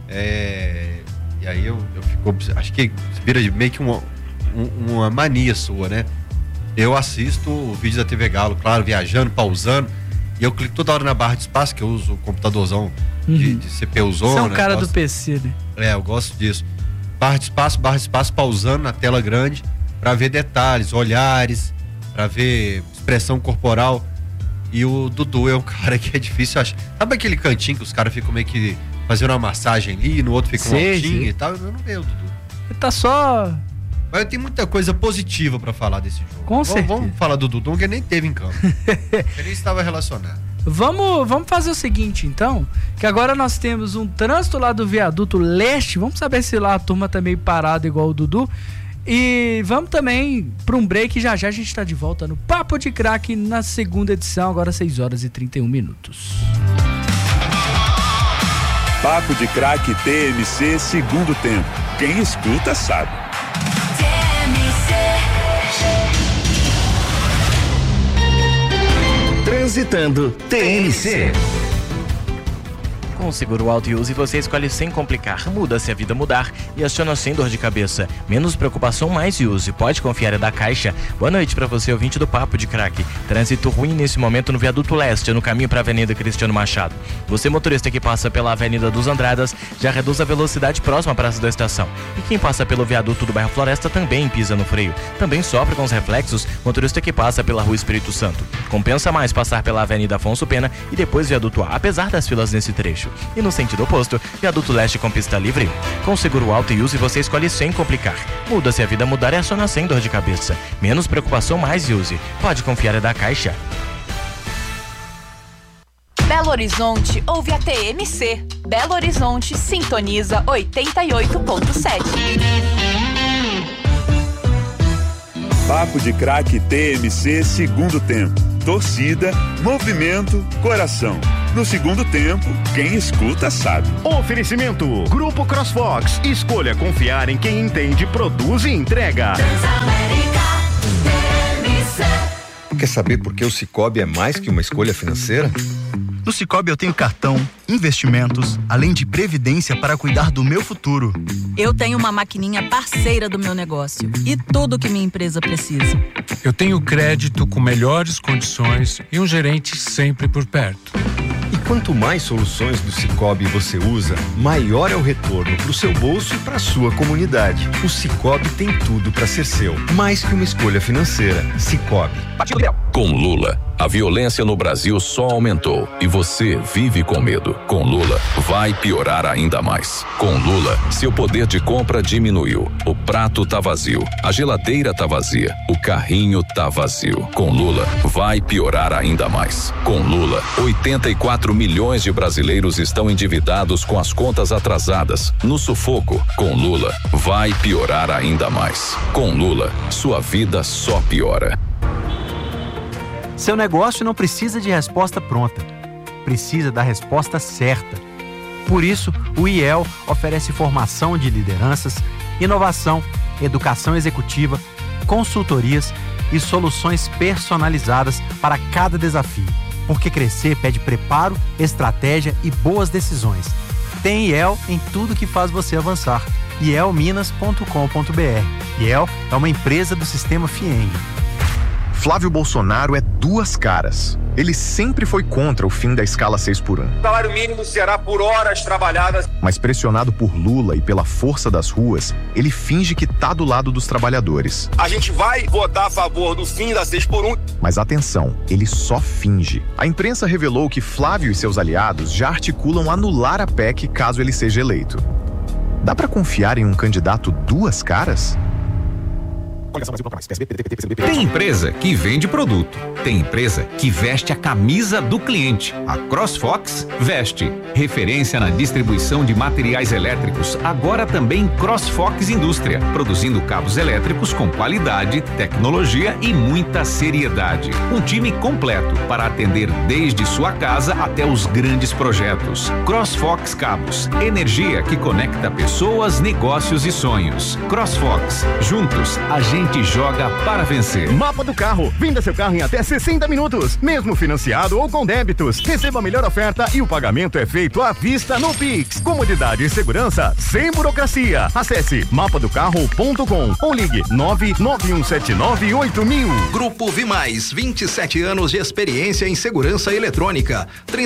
E aí eu fico... Acho que vira meio que uma mania sua, né? Eu assisto o vídeo da TV Galo, claro, viajando, pausando, e eu clico toda hora na barra de espaço, que eu uso o computadorzão de CPU zona. Você é um cara do PC, né? Eu gosto disso. Barra de espaço, pausando na tela grande, pra ver detalhes, olhares, pra ver expressão corporal. E o Dudu é um cara que é difícil achar. Sabe aquele cantinho que os caras ficam meio que fazendo uma massagem ali, no outro fica um altinho e tal? Eu não vejo o Dudu. Ele tá só... Mas tem muita coisa positiva pra falar desse jogo. Com certeza. Vamos falar do Dudu, que nem teve em campo. Ele nem estava relacionado. Vamos fazer o seguinte, então, que agora nós temos um trânsito lá do Viaduto Leste. Vamos saber se lá a turma tá meio parada igual o Dudu. E vamos também para um break. Já a gente tá de volta no Papo de Craque na segunda edição, agora 6h31. Papo de Craque TMC, segundo tempo. Quem escuta sabe. Transitando TMC. Com o Seguro Auto e Use você escolhe sem complicar, muda se a vida mudar e aciona sem dor de cabeça. Menos preocupação, mais Use. Pode confiar, é da Caixa. Boa noite para você, ouvinte do Papo de Craque. Trânsito ruim nesse momento no Viaduto Leste, no caminho para a Avenida Cristiano Machado. Você, motorista que passa pela Avenida dos Andradas, já reduz a velocidade próxima à Praça da Estação. E quem passa pelo viaduto do bairro Floresta também pisa no freio. Também sofre com os reflexos, motorista que passa pela Rua Espírito Santo. Compensa mais passar pela Avenida Afonso Pena e depois Viaduto A, apesar das filas nesse trecho. E no sentido oposto, Viaduto Leste com pista livre. Com Seguro Auto e Use você escolhe sem complicar. Muda se a vida mudar, é aciona sem dor de cabeça. Menos preocupação, mais Use. Pode confiar, é da Caixa. Belo Horizonte ouve a TMC. Belo Horizonte sintoniza 88.7. Papo de Craque TMC, segundo tempo. Torcida, movimento, coração. No segundo tempo, quem escuta sabe. Oferecimento Grupo CrossFox. Escolha confiar em quem entende, produz e entrega. Quer saber por que o Sicoob é mais que uma escolha financeira? No Sicoob eu tenho cartão, investimentos, além de previdência para cuidar do meu futuro. Eu tenho uma maquininha parceira do meu negócio e tudo que minha empresa precisa. Eu tenho crédito com melhores condições e um gerente sempre por perto. E quanto mais soluções do Sicoob você usa, maior é o retorno para o seu bolso e para a sua comunidade. O Sicoob tem tudo para ser seu, mais que uma escolha financeira. Sicoob. Com Lula, a violência no Brasil só aumentou e você vive com medo. Com Lula, vai piorar ainda mais. Com Lula, seu poder de compra diminuiu. O prato tá vazio, a geladeira tá vazia, o carrinho tá vazio. Com Lula, vai piorar ainda mais. Com Lula, 84 milhões de brasileiros estão endividados com as contas atrasadas, no sufoco. Com Lula, vai piorar ainda mais. Com Lula, sua vida só piora. Seu negócio não precisa de resposta pronta, precisa da resposta certa. Por isso, o IEL oferece formação de lideranças, inovação, educação executiva, consultorias e soluções personalizadas para cada desafio. Porque crescer pede preparo, estratégia e boas decisões. Tem IEL em tudo que faz você avançar. ielminas.com.br. IEL é uma empresa do Sistema Fieng. Flávio Bolsonaro é duas caras. Ele sempre foi contra o fim da escala 6x1. O salário mínimo será por horas trabalhadas. Mas pressionado por Lula e pela força das ruas, ele finge que tá do lado dos trabalhadores. A gente vai votar a favor do fim da 6x1. Mas atenção, ele só finge. A imprensa revelou que Flávio e seus aliados já articulam anular a PEC caso ele seja eleito. Dá pra confiar em um candidato duas caras? Tem empresa que vende produto, tem empresa que veste a camisa do cliente. A CrossFox veste. Referência na distribuição de materiais elétricos, agora também CrossFox Indústria, produzindo cabos elétricos com qualidade, tecnologia e muita seriedade. Um time completo para atender desde sua casa até os grandes projetos. CrossFox Cabos, energia que conecta pessoas, negócios e sonhos. CrossFox, juntos a gente joga para vencer. Mapa do Carro. Venda seu carro em até 60 minutos, mesmo financiado ou com débitos. Receba a melhor oferta e o pagamento é feito à vista no Pix. Comodidade e segurança sem burocracia. Acesse mapadocarro.com ou ligue 991798000. Grupo Vimais, 27 anos de experiência em segurança eletrônica.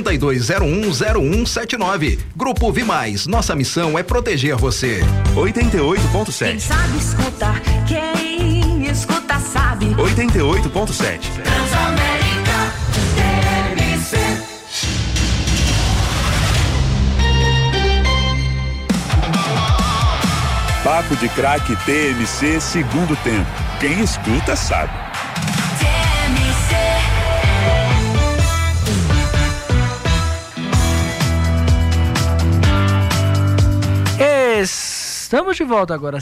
32010179. Grupo Vimais, nossa missão é proteger você. 88.7. Quem sabe escutar, quem escuta sabe. 88.7. Transamérica TMC. Papo de Craque TMC segundo tempo. Quem escuta sabe. Estamos de volta agora às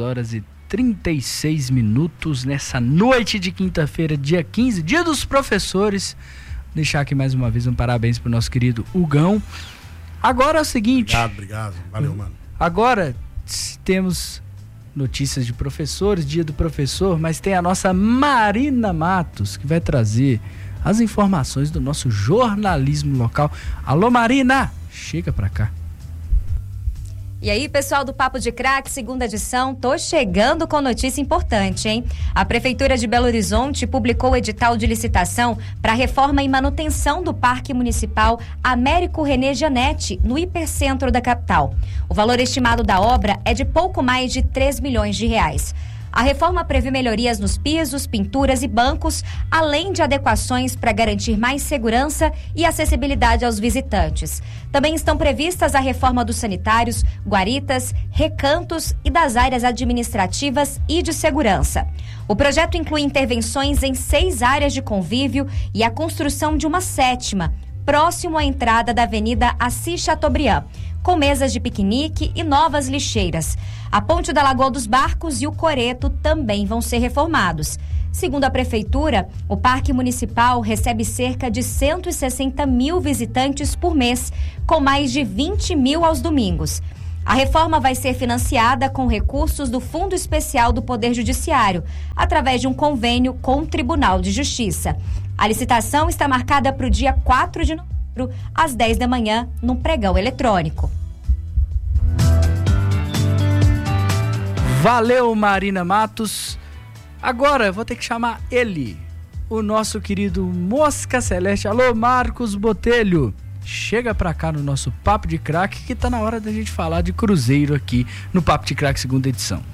6h36 nessa noite de quinta-feira, dia 15, dia dos professores. Vou deixar aqui mais uma vez um parabéns pro nosso querido Hugão. Agora é o seguinte. Obrigado. Valeu, mano. Agora temos notícias de professores, dia do professor, mas tem a nossa Marina Matos, que vai trazer as informações do nosso jornalismo local. Alô, Marina! Chega pra cá. E aí, pessoal do Papo de Craque, segunda edição, tô chegando com notícia importante, hein? A Prefeitura de Belo Horizonte publicou o edital de licitação para reforma e manutenção do Parque Municipal Américo René Janete, no hipercentro da capital. O valor estimado da obra é de pouco mais de 3 milhões de reais. A reforma prevê melhorias nos pisos, pinturas e bancos, além de adequações para garantir mais segurança e acessibilidade aos visitantes. Também estão previstas a reforma dos sanitários, guaritas, recantos e das áreas administrativas e de segurança. O projeto inclui intervenções em 6 áreas de convívio e a construção de uma 7ª, próximo à entrada da Avenida Assis Chateaubriand, com mesas de piquenique e novas lixeiras. A ponte da Lagoa dos Barcos e o Coreto também vão ser reformados. Segundo a Prefeitura, o Parque Municipal recebe cerca de 160 mil visitantes por mês, com mais de 20 mil aos domingos. A reforma vai ser financiada com recursos do Fundo Especial do Poder Judiciário, através de um convênio com o Tribunal de Justiça. A licitação está marcada para o dia 4 de novembro, às 10 da manhã, num pregão eletrônico. Valeu, Marina Matos. Agora eu vou ter que chamar ele, o nosso querido Mosca Celeste. Alô, Marcos Botelho. Chega pra cá no nosso Papo de Craque, que tá na hora da gente falar de Cruzeiro aqui no Papo de Craque, segunda edição.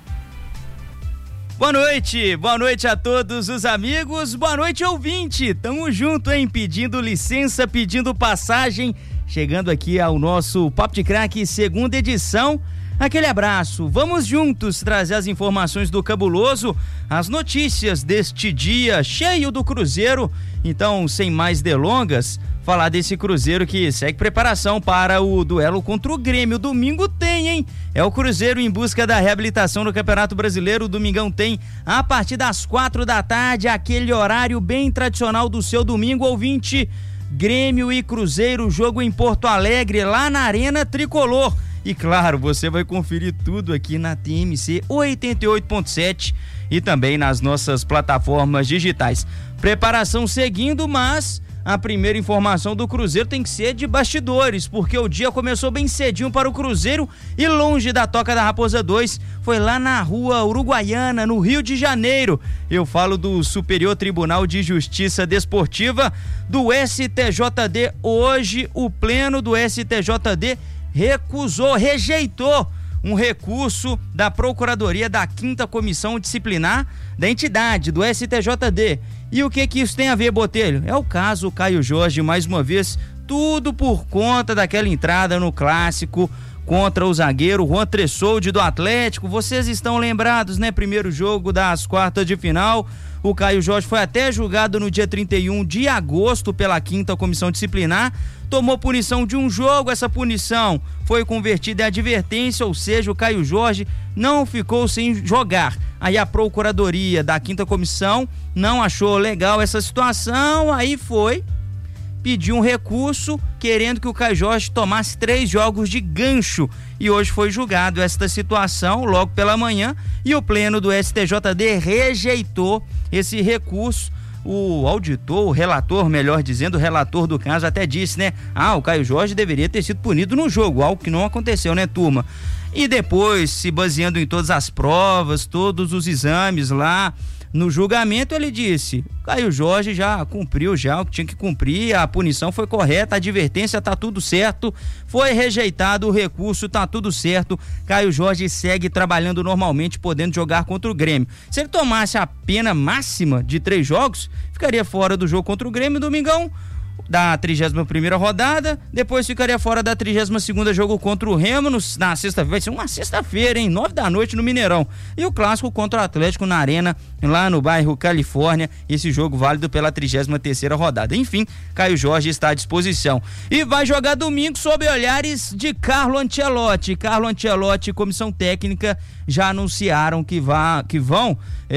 Boa noite a todos os amigos, boa noite ouvinte, tamo junto, hein, pedindo licença, pedindo passagem, chegando aqui ao nosso Papo de Craque, segunda edição. Aquele abraço, vamos juntos trazer as informações do Cabuloso, as notícias deste dia cheio do Cruzeiro. Então, sem mais delongas, falar desse Cruzeiro que segue preparação para o duelo contra o Grêmio. Domingo tem, hein? É o Cruzeiro em busca da reabilitação no Campeonato Brasileiro. O domingão tem a partir das 4 da tarde, aquele horário bem tradicional do seu domingo, ouvinte. Grêmio e Cruzeiro, jogo em Porto Alegre, lá na Arena Tricolor. E claro, você vai conferir tudo aqui na TMC 88.7 e também nas nossas plataformas digitais. Preparação seguindo, mas a primeira informação do Cruzeiro tem que ser de bastidores, porque o dia começou bem cedinho para o Cruzeiro e longe da Toca da Raposa 2, foi lá na Rua Uruguaiana, no Rio de Janeiro. Eu falo do Superior Tribunal de Justiça Desportiva do STJD. Hoje, o pleno do STJD rejeitou um recurso da Procuradoria da 5ª Comissão Disciplinar da entidade, do STJD. E o que isso tem a ver, Botelho? É o caso Caio Jorge, mais uma vez, tudo por conta daquela entrada no clássico contra o zagueiro Juan Tressoldi do Atlético. Vocês estão lembrados, né? Primeiro jogo das quartas de final. O Caio Jorge foi até julgado no dia 31 de agosto pela 5ª Comissão Disciplinar, tomou punição de um jogo, essa punição foi convertida em advertência, ou seja, o Caio Jorge não ficou sem jogar. Aí a Procuradoria da 5ª Comissão não achou legal essa situação, aí pediu um recurso querendo que o Caio Jorge tomasse 3 jogos de gancho, e hoje foi julgado esta situação logo pela manhã e o pleno do STJD rejeitou esse recurso. O auditor, o relator, melhor dizendo, o relator do caso até disse, né? O Caio Jorge deveria ter sido punido no jogo, algo que não aconteceu, né, turma? E depois, se baseando em todas as provas, todos os exames lá no julgamento, ele disse: Caio Jorge já cumpriu já o que tinha que cumprir, a punição foi correta, a advertência tá tudo certo, foi rejeitado o recurso, tá tudo certo, Caio Jorge segue trabalhando normalmente, podendo jogar contra o Grêmio. Se ele tomasse a pena máxima de 3 jogos, ficaria fora do jogo contra o Grêmio, domingão, da 31ª rodada, depois ficaria fora da 32ª jogo contra o Remo na sexta-feira, vai ser uma sexta-feira, hein, 9 da noite no Mineirão, e o clássico contra o Atlético na Arena, lá no bairro Califórnia, esse jogo válido pela 33ª rodada. Enfim, Caio Jorge está à disposição e vai jogar domingo sob olhares de Carlo Ancelotti. Carlo Ancelotti e comissão técnica já anunciaram que vão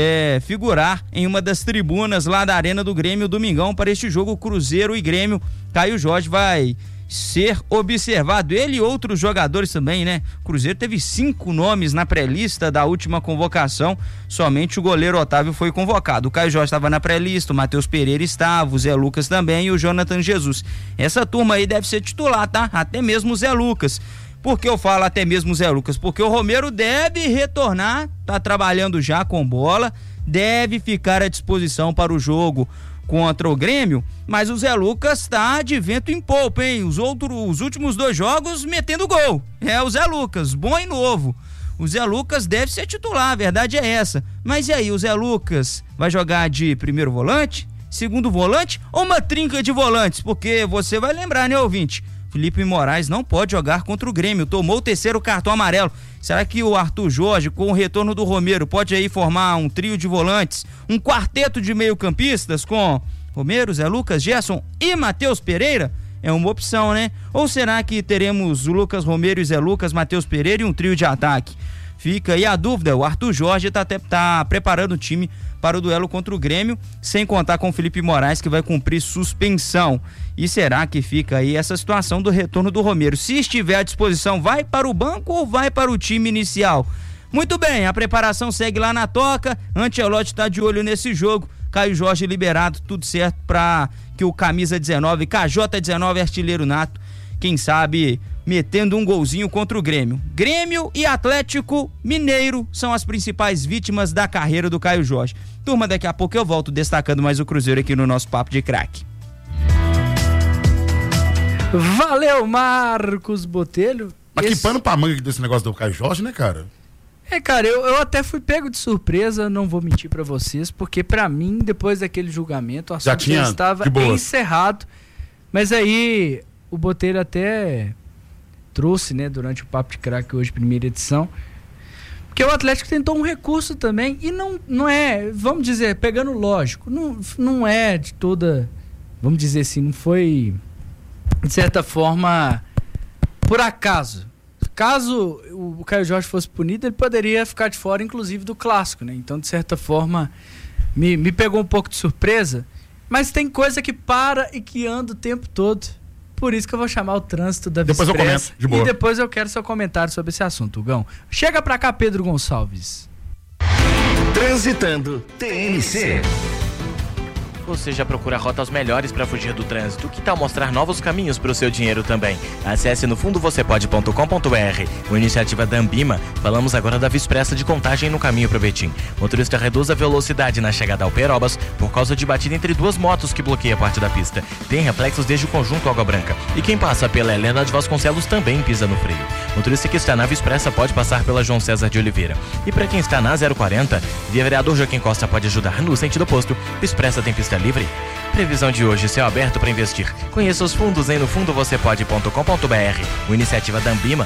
figurar em uma das tribunas lá da Arena do Grêmio domingão para este jogo Cruzeiro e Grêmio. Caio Jorge vai ser observado, ele e outros jogadores também, né? O Cruzeiro teve 5 nomes na pré-lista da última convocação, somente o goleiro Otávio foi convocado. O Caio Jorge estava na pré-lista, o Matheus Pereira estava, o Zé Lucas também e o Jonathan Jesus. Essa turma aí deve ser titular, tá? Até mesmo o Zé Lucas. Por que eu falo até mesmo o Zé Lucas? Porque o Romero deve retornar, tá trabalhando já com bola, deve ficar à disposição para o jogo contra o Grêmio, mas o Zé Lucas tá de vento em polpa, hein? Os últimos 2 jogos metendo gol. É o Zé Lucas, bom e novo. O Zé Lucas deve ser titular, a verdade é essa. Mas e aí, o Zé Lucas vai jogar de primeiro volante, segundo volante ou uma trinca de volantes? Porque você vai lembrar, né, ouvinte? Felipe Moraes não pode jogar contra o Grêmio, tomou o 3º cartão amarelo. Será que o Arthur Jorge, com o retorno do Romero, pode aí formar um trio de volantes, um quarteto de meio-campistas com Romero, Zé Lucas, Gerson e Matheus Pereira? É uma opção, né? Ou será que teremos o Lucas Romero e Zé Lucas, Matheus Pereira e um trio de ataque? Fica aí a dúvida, o Arthur Jorge tá preparando o time para o duelo contra o Grêmio, sem contar com o Felipe Moraes, que vai cumprir suspensão. E será que fica aí essa situação do retorno do Romero? Se estiver à disposição, vai para o banco ou vai para o time inicial? Muito bem, a preparação segue lá na toca, Ancelotti tá de olho nesse jogo, Caio Jorge liberado, tudo certo para que o camisa 19, KJ19, artilheiro nato, quem sabe metendo um golzinho contra o Grêmio. Grêmio e Atlético Mineiro são as principais vítimas da carreira do Caio Jorge. Turma, daqui a pouco eu volto destacando mais o Cruzeiro aqui no nosso Papo de Craque. Valeu, Marcos Botelho. Mas que pano pra manga desse negócio do Caio Jorge, né, cara? Cara, eu até fui pego de surpresa, não vou mentir pra vocês, porque pra mim, depois daquele julgamento, o assunto já estava encerrado. Mas aí, o Botelho até trouxe, né, durante o Papo de Craque hoje, primeira edição, porque o Atlético tentou um recurso também, e não é, vamos dizer, pegando lógico, não é de toda, vamos dizer assim, não foi, de certa forma, por acaso. Caso o Caio Jorge fosse punido, ele poderia ficar de fora, inclusive, do clássico, né? Então, de certa forma, me pegou um pouco de surpresa, mas tem coisa que para e que anda o tempo todo. Por isso que eu vou chamar o trânsito da Depois eu comento, de boa. E depois eu quero seu comentário sobre esse assunto, Gão. Chega pra cá, Pedro Gonçalves. Transitando TNC. Você já procura rotas melhores para fugir do trânsito? Que tal mostrar novos caminhos para o seu dinheiro também? Acesse nofundovocepode.com.br. Com a iniciativa da Ambima, falamos agora da Vispressa de Contagem no caminho para Betim. Motorista reduz a velocidade na chegada ao Perobas por causa de batida entre duas motos que bloqueia parte da pista. Tem reflexos desde o conjunto Água Branca. E quem passa pela Helena de Vasconcelos também pisa no freio. Motorista que está na Vispressa pode passar pela João César de Oliveira. E para quem está na 040, via Vereador Joaquim Costa pode ajudar no sentido oposto. Vispressa tem pista livre. Previsão de hoje, céu aberto para investir. Conheça os fundos em nofundovocepode.com.br. Uma iniciativa da Ambima.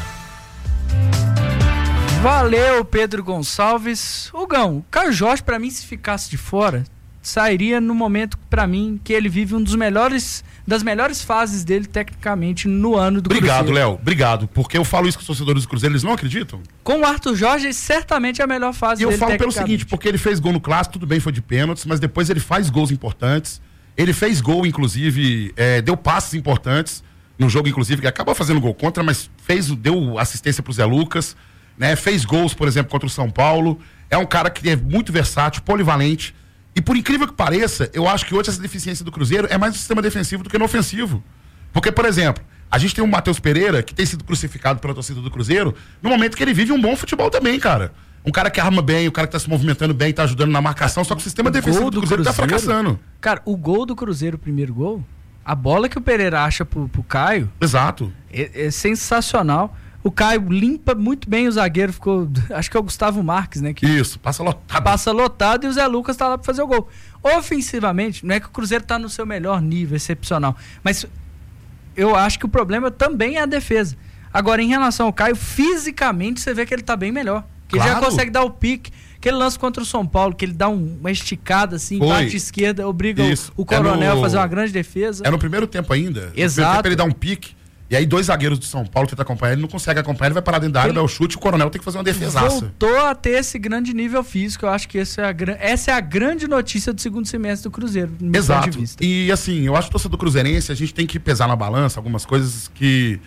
Valeu, Pedro Gonçalves. Gão, o Caio Jorge, para mim, se ficasse de fora, sairia no momento, para mim, que ele vive das melhores fases dele, tecnicamente, no ano do Cruzeiro. Obrigado, Léo. Obrigado. Porque eu falo isso com os torcedores do Cruzeiro, eles não acreditam. Com o Arthur Jorge, certamente é a melhor fase dele. E eu falo pelo seguinte, porque ele fez gol no Clássico, tudo bem, foi de pênaltis, mas depois ele faz gols importantes. Ele fez gol, inclusive, deu passes importantes no jogo, inclusive, que acabou fazendo gol contra, mas deu assistência pro Zé Lucas, né? Fez gols, por exemplo, contra o São Paulo. É um cara que é muito versátil, polivalente. E por incrível que pareça, eu acho que hoje essa deficiência do Cruzeiro é mais no sistema defensivo do que no ofensivo. Porque, por exemplo, a gente tem o Matheus Pereira, que tem sido crucificado pela torcida do Cruzeiro, no momento que ele vive um bom futebol também, cara. Um cara que arma bem, um cara que tá se movimentando bem, tá ajudando na marcação, só que o sistema defensivo do Cruzeiro tá fracassando. Cara, o gol do Cruzeiro, o primeiro gol, a bola que o Pereira acha pro Caio... Exato. É sensacional. O Caio limpa muito bem o zagueiro, ficou... Acho que é o Gustavo Marques, né? Isso, passa lotado. Passa lotado e o Zé Lucas tá lá pra fazer o gol. Ofensivamente, não é que o Cruzeiro tá no seu melhor nível, excepcional, mas eu acho que o problema também é a defesa. Agora, em relação ao Caio, fisicamente você vê que ele tá bem melhor. Que claro. Ele já consegue dar o pique. Aquele lance contra o São Paulo, que ele dá uma esticada assim, bate esquerda, obriga o Coronel a fazer uma grande defesa. É no primeiro tempo ainda. Exato. No primeiro tempo ele dá um pique. E aí dois zagueiros do São Paulo tentam acompanhar, ele não consegue acompanhar, ele vai parar dentro da área, dá o chute, o Coronel tem que fazer uma defesaça. Voltou a ter esse grande nível físico, eu acho que essa é a grande notícia do segundo semestre do Cruzeiro, no meu ponto de vista. E assim, eu acho que o torcedor cruzeirense, a gente tem que pesar na balança algumas coisas que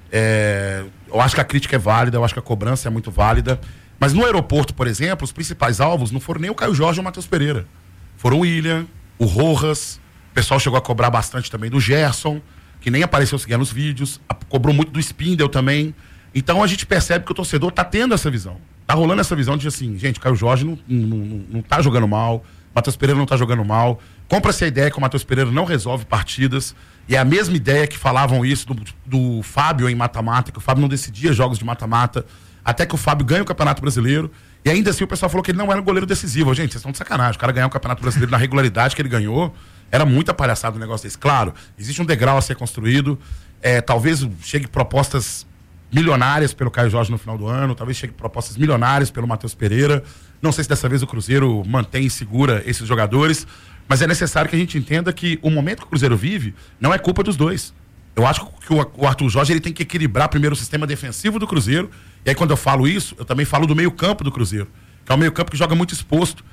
eu acho que a crítica é válida, eu acho que a cobrança é muito válida, mas no aeroporto, por exemplo, os principais alvos não foram nem o Caio Jorge ou o Matheus Pereira, foram o William, o Rojas, o pessoal chegou a cobrar bastante também do Gerson, que nem apareceu seguindo nos vídeos, cobrou muito do Spindel também. Então a gente percebe que o torcedor tá tendo essa visão. Tá rolando essa visão de assim, gente, o Caio Jorge não tá jogando mal, o Matheus Pereira não tá jogando mal. Compra-se a ideia que o Matheus Pereira não resolve partidas. E é a mesma ideia que falavam isso do Fábio em mata-mata, que o Fábio não decidia jogos de mata-mata, até que o Fábio ganha o Campeonato Brasileiro. E ainda assim o pessoal falou que ele não era um goleiro decisivo. Gente, vocês estão de sacanagem. O cara ganhar o Campeonato Brasileiro na regularidade que ele ganhou. Era muita palhaçada o negócio desse. Claro, existe um degrau a ser construído. Talvez chegue propostas milionárias pelo Caio Jorge no final do ano. Talvez chegue propostas milionárias pelo Matheus Pereira. Não sei se dessa vez o Cruzeiro mantém e segura esses jogadores. Mas é necessário que a gente entenda que o momento que o Cruzeiro vive não é culpa dos dois. Eu acho que o Arthur Jorge ele tem que equilibrar primeiro o sistema defensivo do Cruzeiro. E aí, quando eu falo isso, eu também falo do meio-campo do Cruzeiro, que é o meio-campo que joga muito exposto.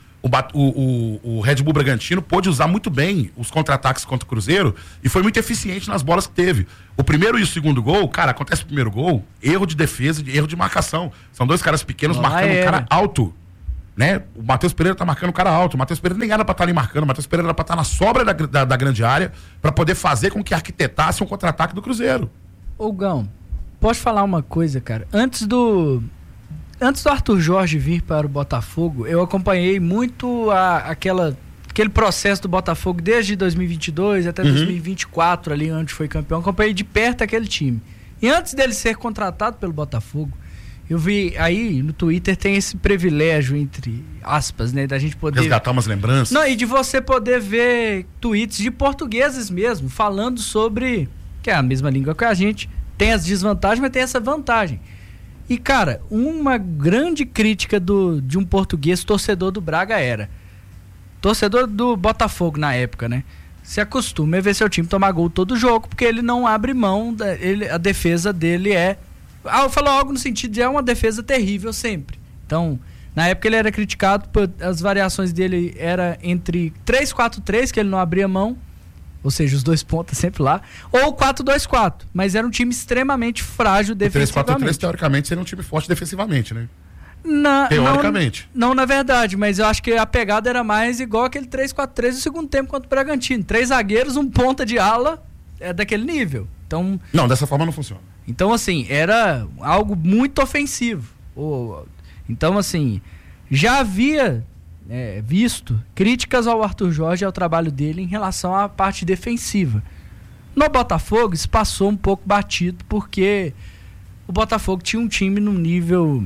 O Red Bull Bragantino pôde usar muito bem os contra-ataques contra o Cruzeiro e foi muito eficiente nas bolas que teve. O primeiro e o segundo gol, cara, acontece o primeiro gol, erro de defesa e erro de marcação. São dois caras pequenos marcando um cara alto. Né? O Matheus Pereira tá marcando o cara alto. O Matheus Pereira nem era pra estar ali marcando. O Matheus Pereira era pra estar na sobra da grande área pra poder fazer com que arquitetasse um contra-ataque do Cruzeiro. Ô Gão, posso falar uma coisa, cara? Antes do Arthur Jorge vir para o Botafogo, eu acompanhei muito aquele processo do Botafogo desde 2022 até 2024 ali, onde foi campeão. Acompanhei de perto aquele time. E antes dele ser contratado pelo Botafogo, eu vi aí no Twitter tem esse privilégio, entre aspas, né, da gente poder resgatar umas lembranças. Não, e de você poder ver tweets de portugueses mesmo, falando sobre, que é a mesma língua que a gente, tem as desvantagens, mas tem essa vantagem. E, cara, uma grande crítica de um português torcedor do Braga era, torcedor do Botafogo na época, né? Se acostuma a ver seu time tomar gol todo jogo, porque ele não abre mão, a defesa dele é... eu falo algo no sentido de é uma defesa terrível sempre. Então, na época ele era criticado, as variações dele era entre 3-4-3, que ele não abria mão, ou seja, os dois pontas sempre lá, ou 4-2-4, mas era um time extremamente frágil defensivamente. 3-4-3, teoricamente, seria um time forte defensivamente, né? Teoricamente. Não, na verdade, mas eu acho que a pegada era mais igual aquele 3-4-3 do segundo tempo contra o Bragantino. 3 zagueiros, um ponta de ala, é daquele nível. Então, não, dessa forma não funciona. Então, assim, era algo muito ofensivo. Então, assim, já havia visto críticas ao Arthur Jorge e ao trabalho dele em relação à parte defensiva. No Botafogo, isso passou um pouco batido, porque o Botafogo tinha um time no nível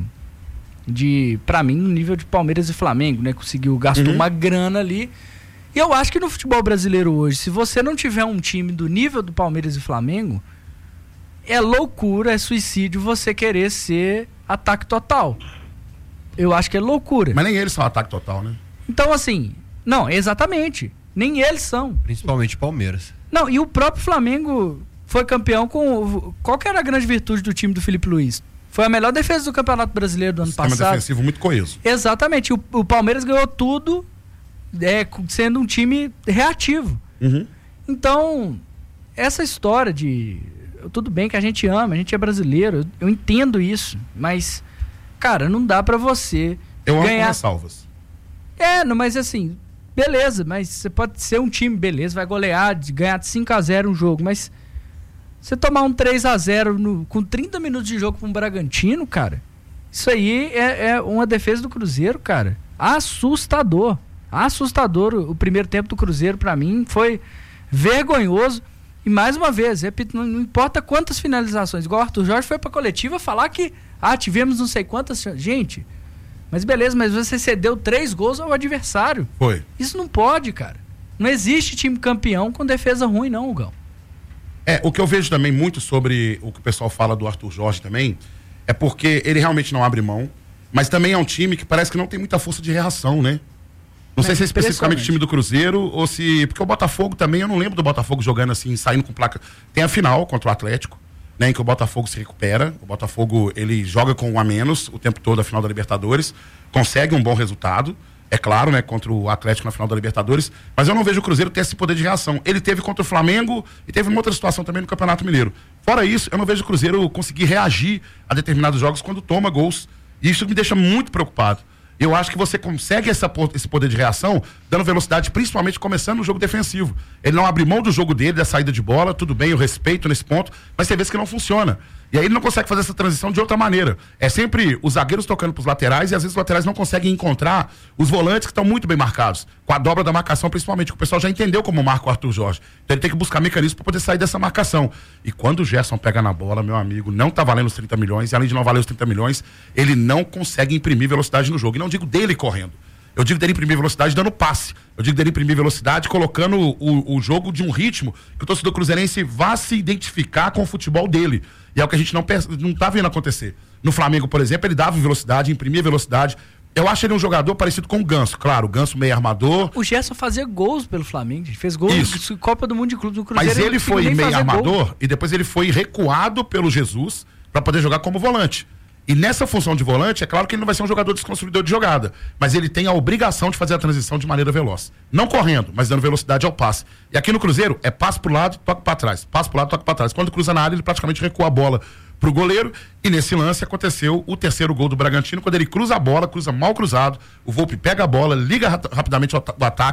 pra mim, no nível de Palmeiras e Flamengo, né? Gastou uma grana ali. E eu acho que no futebol brasileiro hoje, se você não tiver um time do nível do Palmeiras e Flamengo, é loucura, é suicídio você querer ser ataque total. Eu acho que é loucura. Mas nem eles são ataque total, né? Então, assim, não, exatamente. Nem eles são. Principalmente Palmeiras. Não, e o próprio Flamengo foi campeão com... Qual que era a grande virtude do time do Felipe Luiz? Foi a melhor defesa do Campeonato Brasileiro do ano passado. Sistema defensivo muito coeso. Exatamente. O Palmeiras ganhou tudo sendo um time reativo. Então, essa história de... Tudo bem que a gente ama, a gente é brasileiro, eu entendo isso, mas, cara, não dá pra você ganhar... ressalvas. Mas assim, beleza, mas você pode ser um time, beleza, vai golear, ganhar de 5-0 um jogo, mas você tomar um 3-0 com 30 minutos de jogo pra um Bragantino, cara, isso aí é uma defesa do Cruzeiro, cara, assustador. O primeiro tempo do Cruzeiro, pra mim, foi vergonhoso. E mais uma vez, repito, não importa quantas finalizações, igual o Arthur Jorge foi pra coletiva falar que tivemos não sei quantas... Gente, mas beleza, mas você cedeu 3 gols ao adversário. Foi. Isso não pode, cara. Não existe time campeão com defesa ruim, não, Gão. O que eu vejo também muito sobre o que o pessoal fala do Arthur Jorge também, é porque ele realmente não abre mão, mas também é um time que parece que não tem muita força de reação, né? Não sei se é especificamente o time do Cruzeiro ou se... Porque o Botafogo também, eu não lembro do Botafogo jogando assim, saindo com placa... Tem a final contra o Atlético, né, em que o Botafogo se recupera. O Botafogo, ele joga com 1 a menos o tempo todo a final da Libertadores. Consegue um bom resultado, é claro, né, contra o Atlético na final da Libertadores. Mas eu não vejo o Cruzeiro ter esse poder de reação. Ele teve contra o Flamengo e teve uma outra situação também no Campeonato Mineiro. Fora isso, eu não vejo o Cruzeiro conseguir reagir a determinados jogos quando toma gols. E isso me deixa muito preocupado. Eu acho que você consegue esse poder de reação dando velocidade, principalmente começando no jogo defensivo. Ele não abre mão do jogo dele, da saída de bola, tudo bem, eu respeito nesse ponto, mas tem vezes que não funciona. E aí ele não consegue fazer essa transição de outra maneira. É sempre os zagueiros tocando pros laterais e às vezes os laterais não conseguem encontrar os volantes que estão muito bem marcados. Com a dobra da marcação, principalmente, que o pessoal já entendeu como marca o Arthur Jorge. Então ele tem que buscar mecanismos para poder sair dessa marcação. E quando o Gerson pega na bola, meu amigo, não tá valendo os 30 milhões, e além de não valer os 30 milhões, ele não consegue imprimir velocidade no jogo. E não digo dele correndo. Eu digo dele imprimir velocidade dando passe. Eu digo dele imprimir velocidade colocando o jogo de um ritmo que o torcedor cruzeirense vá se identificar com o futebol dele. E é o que a gente não tá vendo acontecer. No Flamengo, por exemplo, ele dava velocidade, imprimia velocidade, Eu acho ele um jogador parecido com o Ganso. Claro, o Ganso meio armador. O Gerson fazia gols pelo Flamengo. Fez gols de Copa do Mundo de Clube do Cruzeiro. Mas ele foi meio armador e depois ele foi recuado pelo Jesus para poder jogar como volante. E nessa função de volante, é claro que ele não vai ser um jogador desconstruidor de jogada, mas ele tem a obrigação de fazer a transição de maneira veloz. Não correndo, mas dando velocidade ao passe. E aqui no Cruzeiro, é passe pro lado, toca para trás. Passe pro lado, toca para trás. Quando cruza na área, ele praticamente recua a bola pro goleiro. E nesse lance aconteceu o terceiro gol do Bragantino, quando ele cruza a bola, cruza mal cruzado, o Volpi pega a bola, liga rapidamente o ataque,